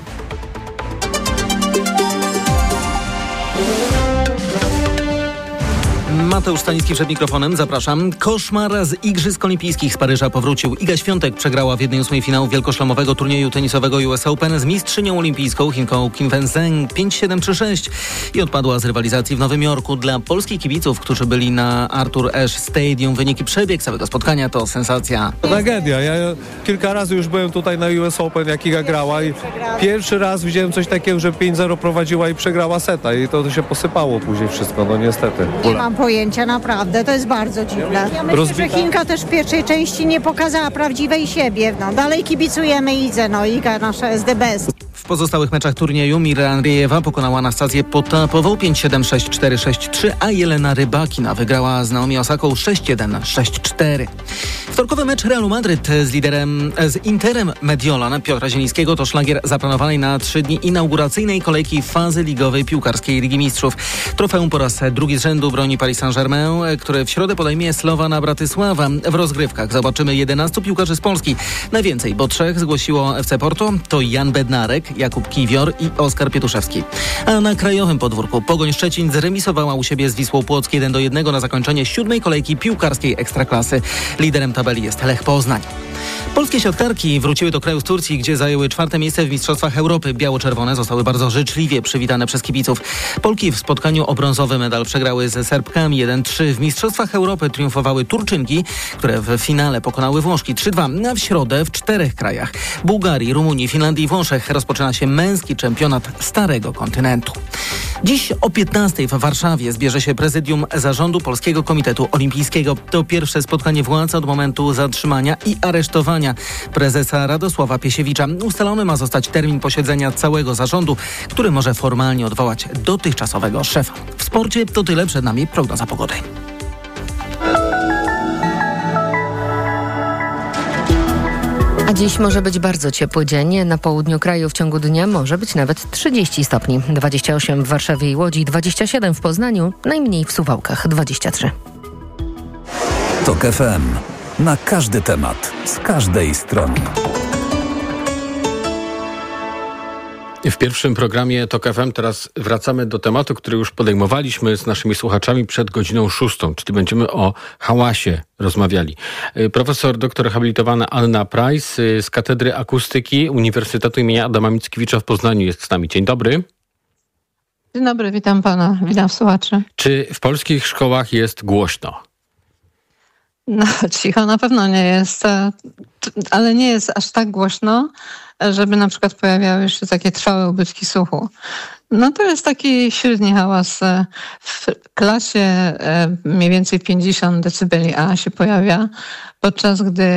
Mateusz Stanicki przed mikrofonem, zapraszam. Koszmar z Igrzysk Olimpijskich z Paryża powrócił. Iga Świątek przegrała w jednej ósmej finału wielkoszlemowego turnieju tenisowego U S Open z mistrzynią olimpijską Chinką Kim Wen-zheng pięć siedem trzy sześć i odpadła z rywalizacji w Nowym Jorku. Dla polskich kibiców, którzy byli na Arthur Ashe Stadium, wyniki przebieg całego spotkania to sensacja. Tragedia. Ja kilka razy już byłem tutaj na U S Open, jak Iga grała i pierwszy raz widziałem coś takiego, że pięć zero prowadziła i przegrała seta i to się posypało później wszystko, no niestety. Nie mam pojęcia, naprawdę, to jest bardzo dziwne. Ja myślę, Rozbita? że Chinka też w pierwszej części nie pokazała prawdziwej siebie. No, dalej kibicujemy Idze, no Iga nasza jest the best. W pozostałych meczach turnieju Mira Andriejewa pokonała Anastazję Potapową pięć siedem sześć cztery sześć trzy, a Jelena Rybakina wygrała z Naomi Osaką sześć jeden sześć cztery. Wtorkowy mecz Realu Madryt z liderem, z Interem Mediolan Piotra Zielińskiego to szlagier zaplanowanej na trzy dni inauguracyjnej kolejki fazy ligowej piłkarskiej Ligi Mistrzów. Trofeum po raz drugi z rzędu broni Paris Saint-Germain, który w środę podejmie Slowana Bratysława. W rozgrywkach zobaczymy jedenastu piłkarzy z Polski. Najwięcej, bo trzech zgłosiło F C Porto, to Jan Bednarek, Jakub Kiwior i Oskar Pietuszewski. A na krajowym podwórku Pogoń Szczecin zremisowała u siebie z Wisłą Płock jeden do jednego na zakończenie siódmej kolejki piłkarskiej Ekstraklasy. Liderem tabeli jest Lech Poznań. Polskie siatkarki wróciły do kraju z Turcji, gdzie zajęły czwarte miejsce w Mistrzostwach Europy. Biało-czerwone zostały bardzo życzliwie przywitane przez kibiców. Polki w spotkaniu o brązowy medal przegrały ze Serbkami jeden trzy. W Mistrzostwach Europy triumfowały Turczynki, które w finale pokonały Włoszki trzy dwa. A w środę w czterech krajach – Bułgarii, Rumunii, Finlandii i Włoszech – rozpoczyna się męski czempionat Starego Kontynentu. Dziś o piętnastej w Warszawie zbierze się prezydium Zarządu Polskiego Komitetu Olimpijskiego. To pierwsze spotkanie władz od momentu zatrzymania i aresztowania prezesa Radosława Piesiewicza. Ustalony ma zostać termin posiedzenia całego zarządu, który może formalnie odwołać dotychczasowego szefa. W sporcie to tyle, przed nami prognoza pogody. A dziś może być bardzo ciepły dzień. Na południu kraju w ciągu dnia może być nawet trzydzieści stopni. dwadzieścia osiem w Warszawie i Łodzi, dwadzieścia siedem w Poznaniu, najmniej w Suwałkach dwadzieścia trzy. TOK F M. Na każdy temat, z każdej strony. W pierwszym programie TOK F M teraz wracamy do tematu, który już podejmowaliśmy z naszymi słuchaczami przed godziną szóstą, czyli będziemy o hałasie rozmawiali. Profesor doktor habilitowana Anna Price z Katedry Akustyki Uniwersytetu imienia Adama Mickiewicza w Poznaniu jest z nami. Dzień dobry. Dzień dobry, witam pana, witam słuchaczy. Czy w polskich szkołach jest głośno? No, cicho na pewno nie jest, ale nie jest aż tak głośno, żeby na przykład pojawiały się takie trwałe ubytki słuchu. No to jest taki średni hałas. W klasie mniej więcej pięćdziesiąt decybeli A się pojawia, podczas gdy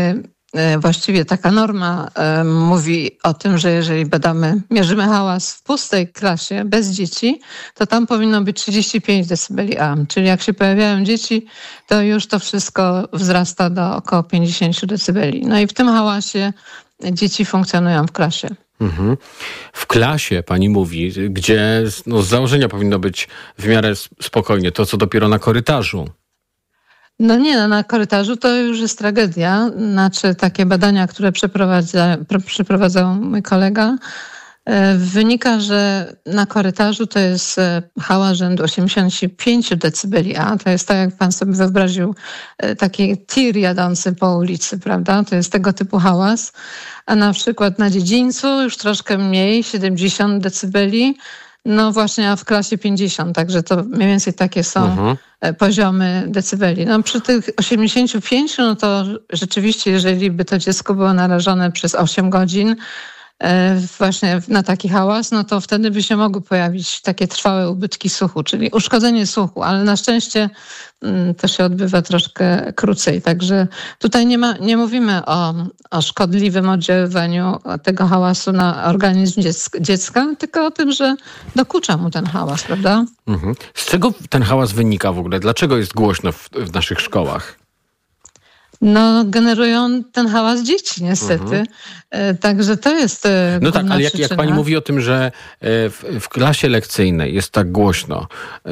właściwie taka norma mówi o tym, że jeżeli badamy, mierzymy hałas w pustej klasie, bez dzieci, to tam powinno być trzydzieści pięć decybeli A. Czyli jak się pojawiają dzieci, to już to wszystko wzrasta do około pięćdziesiąt decybeli. No i w tym hałasie dzieci funkcjonują w klasie. Mhm. W klasie, pani mówi, gdzie no, z założenia powinno być w miarę spokojnie, to co dopiero na korytarzu. No nie, no na korytarzu to już jest tragedia. Znaczy takie badania, które przeprowadza, przeprowadzał mój kolega, wynika, że na korytarzu to jest hałas rzędu osiemdziesiąt pięć decybeli A. To jest tak, jak pan sobie wyobraził taki tir jadący po ulicy, prawda? To jest tego typu hałas. A na przykład na dziedzińcu już troszkę mniej, siedemdziesiąt decybeli. No właśnie, a w klasie pięćdziesiąt, także to mniej więcej takie są mhm. poziomy decybeli. No przy tych osiemdziesięciu pięciu, no to rzeczywiście, jeżeli by to dziecko było narażone przez osiem godzin właśnie na taki hałas, no to wtedy by się mogły pojawić takie trwałe ubytki słuchu, czyli uszkodzenie słuchu, ale na szczęście to się odbywa troszkę krócej. Także tutaj nie, ma, nie mówimy o, o szkodliwym oddziaływaniu tego hałasu na organizm dziecka, dziecka, tylko o tym, że dokucza mu ten hałas, prawda? Mhm. Z czego ten hałas wynika w ogóle? Dlaczego jest głośno w, w naszych szkołach? No, generują ten hałas dzieci, niestety. Mhm. Także to jest No tak, ale jak, jak pani mówi o tym, że w, w klasie lekcyjnej jest tak głośno,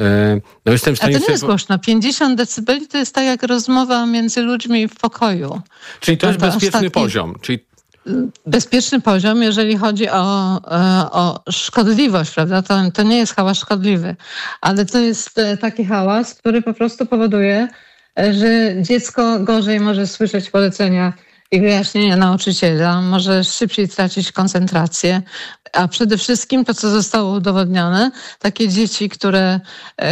no jestem w stanie... A to nie jest głośno. pięćdziesiąt decybeli to jest tak jak rozmowa między ludźmi w pokoju. Czyli to, to jest to bezpieczny ostatni... poziom. Czyli... Bezpieczny poziom, jeżeli chodzi o, o szkodliwość, prawda? To, to nie jest hałas szkodliwy, ale to jest taki hałas, który po prostu powoduje, że dziecko gorzej może słyszeć polecenia i wyjaśnienia nauczyciela, może szybciej tracić koncentrację, a przede wszystkim to, co zostało udowodnione, takie dzieci, które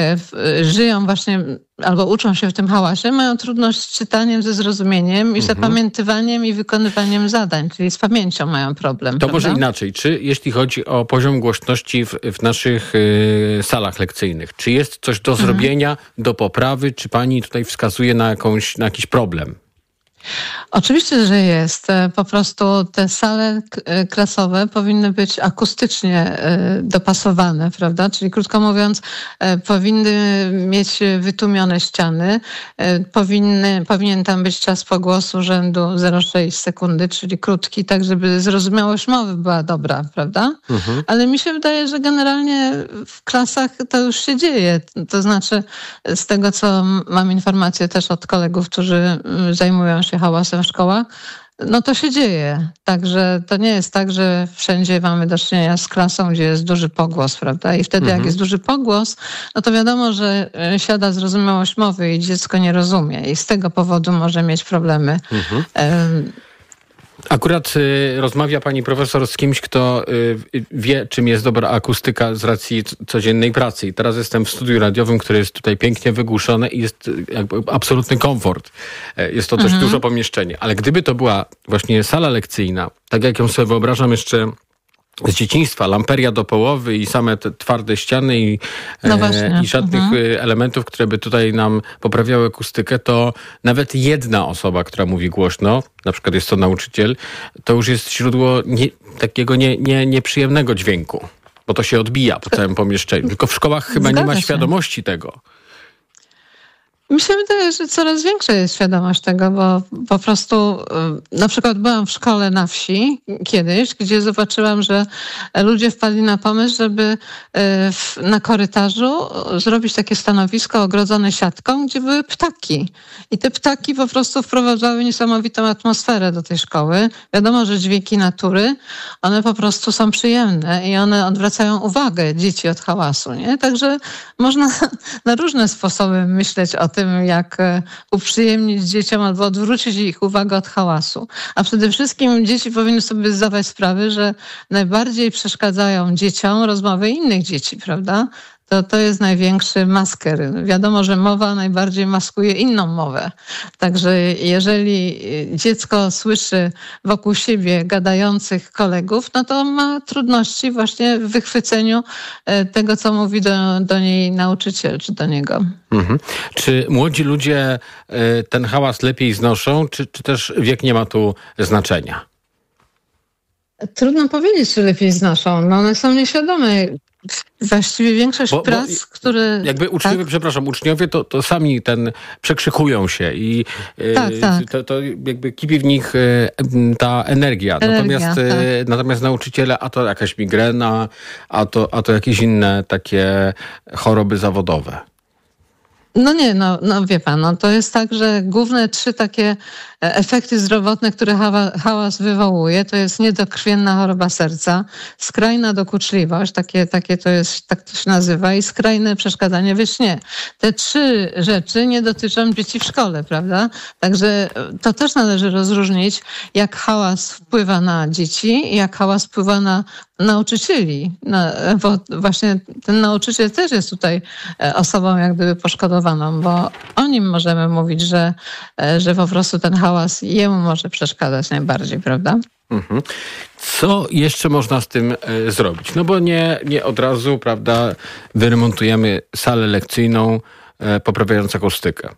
żyją właśnie albo uczą się w tym hałasie, mają trudność z czytaniem, ze zrozumieniem i mhm. zapamiętywaniem i wykonywaniem zadań, czyli z pamięcią mają problem. To prawda? Może inaczej. Czy jeśli chodzi o poziom głośności w, w naszych y, salach lekcyjnych, czy jest coś do zrobienia, mhm. do poprawy, czy pani tutaj wskazuje na, jakąś, na jakiś problem? Oczywiście, że jest. Po prostu te sale klasowe powinny być akustycznie dopasowane, prawda? Czyli krótko mówiąc, powinny mieć wytłumione ściany, powinny, powinien tam być czas pogłosu rzędu zero przecinek sześć sekundy, czyli krótki, tak żeby zrozumiałość mowy była dobra, prawda? Mhm. Ale mi się wydaje, że generalnie w klasach to już się dzieje. To znaczy z tego, co mam informacje też od kolegów, którzy zajmują się hałasem w szkołach, no to się dzieje. Także to nie jest tak, że wszędzie mamy do czynienia z klasą, gdzie jest duży pogłos, prawda? I wtedy mhm. jak jest duży pogłos, no to wiadomo, że siada zrozumiałość mowy i dziecko nie rozumie. I z tego powodu może mieć problemy. Mhm. Um, Akurat y, rozmawia pani profesor z kimś, kto y, wie, czym jest dobra akustyka z racji codziennej pracy. I teraz jestem w studiu radiowym, które jest tutaj pięknie wygłuszone i jest jakby absolutny komfort. Jest to dość mhm. duże pomieszczenie. Ale gdyby to była właśnie sala lekcyjna, tak jak ją sobie wyobrażam jeszcze z dzieciństwa, lamperia do połowy i same te twarde ściany i, no e, i żadnych mhm. elementów, które by tutaj nam poprawiały akustykę, to nawet jedna osoba, która mówi głośno, na przykład jest to nauczyciel, to już jest źródło nie, takiego nie, nie, nieprzyjemnego dźwięku, bo to się odbija po całym pomieszczeniu. Tylko w szkołach chyba Zgadza nie ma się. świadomości tego. Mi się wydaje, że coraz większa jest świadomość tego, bo po prostu na przykład byłam w szkole na wsi kiedyś, gdzie zobaczyłam, że ludzie wpadli na pomysł, żeby na korytarzu zrobić takie stanowisko ogrodzone siatką, gdzie były ptaki. I te ptaki po prostu wprowadzały niesamowitą atmosferę do tej szkoły. Wiadomo, że dźwięki natury, one po prostu są przyjemne i one odwracają uwagę dzieci od hałasu, nie? Także można na różne sposoby myśleć o tym, jak uprzyjemnić dzieciom albo odwrócić ich uwagę od hałasu. A przede wszystkim dzieci powinny sobie zdawać sprawę, że najbardziej przeszkadzają dzieciom rozmowy innych dzieci, prawda? to to jest największy masker. Wiadomo, że mowa najbardziej maskuje inną mowę. Także jeżeli dziecko słyszy wokół siebie gadających kolegów, no to ma trudności właśnie w wychwyceniu tego, co mówi do, do niej nauczyciel czy do niego. Mhm. Czy młodzi ludzie ten hałas lepiej znoszą, czy, czy też wiek nie ma tu znaczenia? Trudno powiedzieć, czy lepiej znoszą. No one są nieświadome. Właściwie większość bo, prac, bo które... Jakby uczniowie, tak? przepraszam, uczniowie to, to sami ten przekrzykują się i tak, y, tak. To, to jakby kipi w nich y, ta energia. energia natomiast, tak. y, natomiast nauczyciele, a to jakaś migrena, a to, a to jakieś inne takie choroby zawodowe. No nie, no, no wie pan, no to jest tak, że główne trzy takie efekty zdrowotne, które hawa, hałas wywołuje, to jest niedokrwienna choroba serca, skrajna dokuczliwość, takie, takie to jest, tak to się nazywa, i skrajne przeszkadzanie we śnie. Te trzy rzeczy nie dotyczą dzieci w szkole, prawda? Także to też należy rozróżnić, jak hałas wpływa na dzieci i jak hałas wpływa na nauczycieli. No, bo właśnie ten nauczyciel też jest tutaj osobą jak gdyby poszkodowaną, bo o nim możemy mówić, że, że po prostu ten hałas jemu może przeszkadzać najbardziej, prawda? Mhm. Co jeszcze można z tym e, zrobić? No bo nie, nie od razu, prawda, wyremontujemy salę lekcyjną, e, poprawiając akustykę.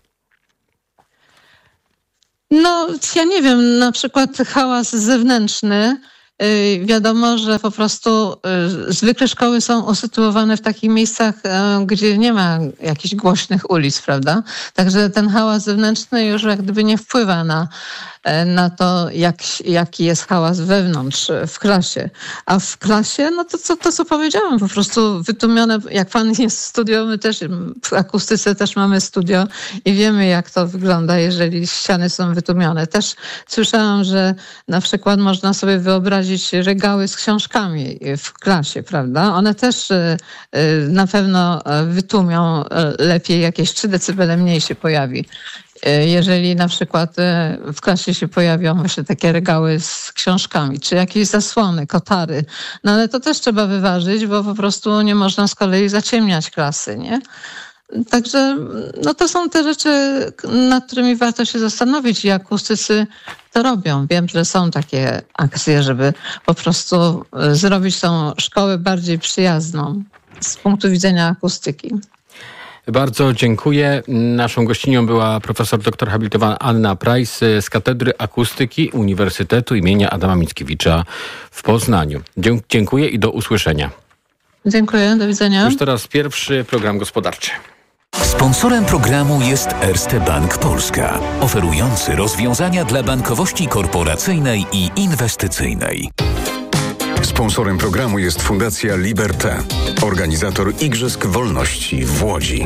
No, ja nie wiem, na przykład hałas zewnętrzny. Wiadomo, że po prostu zwykle szkoły są usytuowane w takich miejscach, gdzie nie ma jakichś głośnych ulic, prawda? Także ten hałas zewnętrzny już jak gdyby nie wpływa na, na to, jak, jaki jest hałas wewnątrz w klasie. A w klasie, no to co, to co powiedziałam, po prostu wytłumione, jak pan jest w studio, my też w akustyce też mamy studio i wiemy, jak to wygląda, jeżeli ściany są wytłumione. Też słyszałam, że na przykład można sobie wyobrazić regały z książkami w klasie, prawda? One też na pewno wytłumią lepiej, jakieś trzy decybele mniej się pojawi. Jeżeli na przykład w klasie się pojawią właśnie takie regały z książkami, czy jakieś zasłony, kotary. No ale to też trzeba wyważyć, bo po prostu nie można z kolei zaciemniać klasy, nie? Także no to są te rzeczy, nad którymi warto się zastanowić i akustycy to robią. Wiem, że są takie akcje, żeby po prostu zrobić tą szkołę bardziej przyjazną z punktu widzenia akustyki. Bardzo dziękuję. Naszą gościnią była profesor doktor habilitowana Anna Prajs z Katedry Akustyki Uniwersytetu imienia Adama Mickiewicza w Poznaniu. Dziękuję i do usłyszenia. Dziękuję, do widzenia. Już teraz pierwszy program gospodarczy. Sponsorem programu jest Erste Bank Polska, oferujący rozwiązania dla bankowości korporacyjnej i inwestycyjnej. Sponsorem programu jest Fundacja Liberté, organizator Igrzysk Wolności w Łodzi.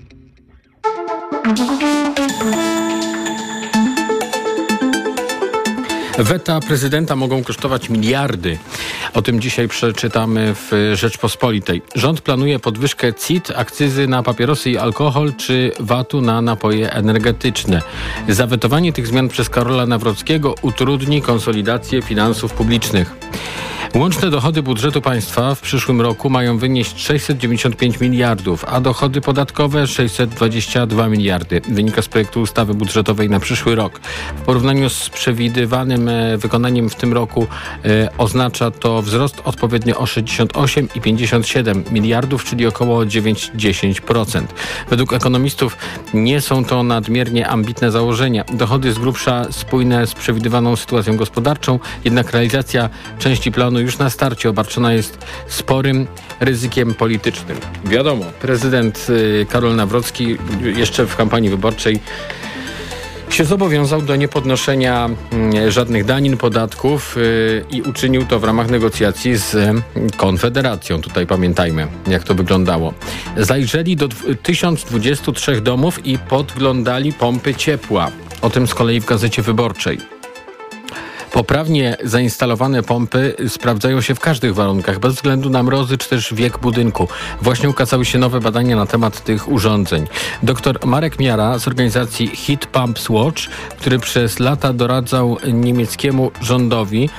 Weta prezydenta mogą kosztować miliardy. O tym dzisiaj przeczytamy w Rzeczpospolitej. Rząd planuje podwyżkę C I T, akcyzy na papierosy i alkohol czy vatu na napoje energetyczne. Zawetowanie tych zmian przez Karola Nawrockiego utrudni konsolidację finansów publicznych. Łączne dochody budżetu państwa w przyszłym roku mają wynieść sześćset dziewięćdziesiąt pięć miliardów, a dochody podatkowe sześćset dwadzieścia dwa miliardy. Wynika z projektu ustawy budżetowej na przyszły rok. W porównaniu z przewidywanym wykonaniem w tym roku e, oznacza to wzrost odpowiednio o sześćdziesiąt osiem i pięćdziesiąt siedem miliardów, czyli około dziewięć do dziesięciu procent. Według ekonomistów nie są to nadmiernie ambitne założenia. Dochody z grubsza spójne z przewidywaną sytuacją gospodarczą, jednak realizacja części planu już na starcie obarczona jest sporym ryzykiem politycznym. Wiadomo, prezydent Karol Nawrocki jeszcze w kampanii wyborczej się zobowiązał do niepodnoszenia żadnych danin, podatków i uczynił to w ramach negocjacji z Konfederacją. Tutaj pamiętajmy, jak to wyglądało. Zajrzeli do tysiąc dwudziestu trzech domów i podglądali pompy ciepła. O tym z kolei w Gazecie Wyborczej. Poprawnie zainstalowane pompy sprawdzają się w każdych warunkach, bez względu na mrozy czy też wiek budynku. Właśnie ukazały się nowe badania na temat tych urządzeń. Doktor Marek Miara z organizacji Heat Pumps Watch, który przez lata doradzał niemieckiemu rządowi,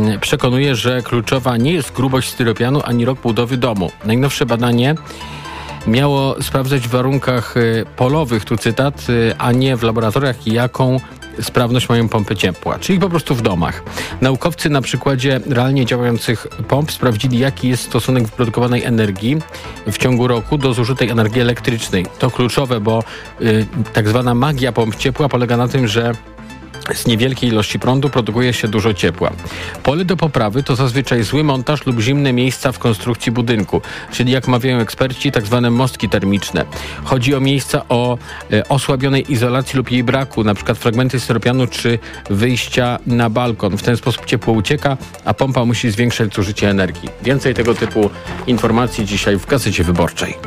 przekonuje, że kluczowa nie jest grubość styropianu ani rok budowy domu. Najnowsze badanie miało sprawdzać w warunkach polowych, tu cytat, a nie w laboratoriach, jaką sprawność mają pompy ciepła, czyli po prostu w domach. Naukowcy na przykładzie realnie działających pomp sprawdzili, jaki jest stosunek wyprodukowanej energii w ciągu roku do zużytej energii elektrycznej. To kluczowe, bo y, tak zwana magia pomp ciepła polega na tym, że z niewielkiej ilości prądu produkuje się dużo ciepła. Pole do poprawy to zazwyczaj zły montaż lub zimne miejsca w konstrukcji budynku, czyli jak mawiają eksperci, tak zwane mostki termiczne. Chodzi o miejsca o e, osłabionej izolacji lub jej braku, na przykład fragmenty styropianu czy wyjścia na balkon. W ten sposób ciepło ucieka, a pompa musi zwiększać zużycie energii. Więcej tego typu informacji dzisiaj w Gazecie Wyborczej.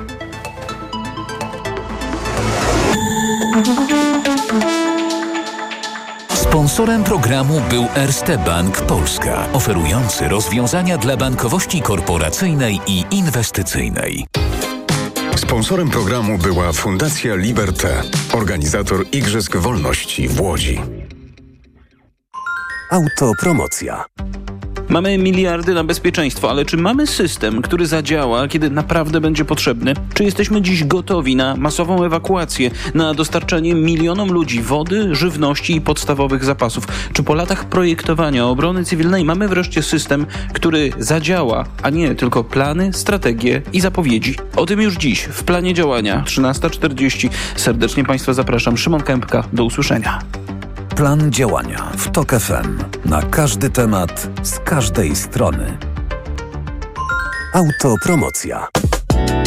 Sponsorem programu był Erste Bank Polska, oferujący rozwiązania dla bankowości korporacyjnej i inwestycyjnej. Sponsorem programu była Fundacja Liberté, organizator Igrzysk Wolności w Łodzi. Autopromocja. Mamy miliardy na bezpieczeństwo, ale czy mamy system, który zadziała, kiedy naprawdę będzie potrzebny? Czy jesteśmy dziś gotowi na masową ewakuację, na dostarczanie milionom ludzi wody, żywności i podstawowych zapasów? Czy po latach projektowania obrony cywilnej mamy wreszcie system, który zadziała, a nie tylko plany, strategie i zapowiedzi? O tym już dziś w planie działania trzynasta czterdzieści. Serdecznie Państwa zapraszam. Szymon Kępka. Do usłyszenia. Plan działania w TOK F M. Na każdy temat, z każdej strony. Autopromocja.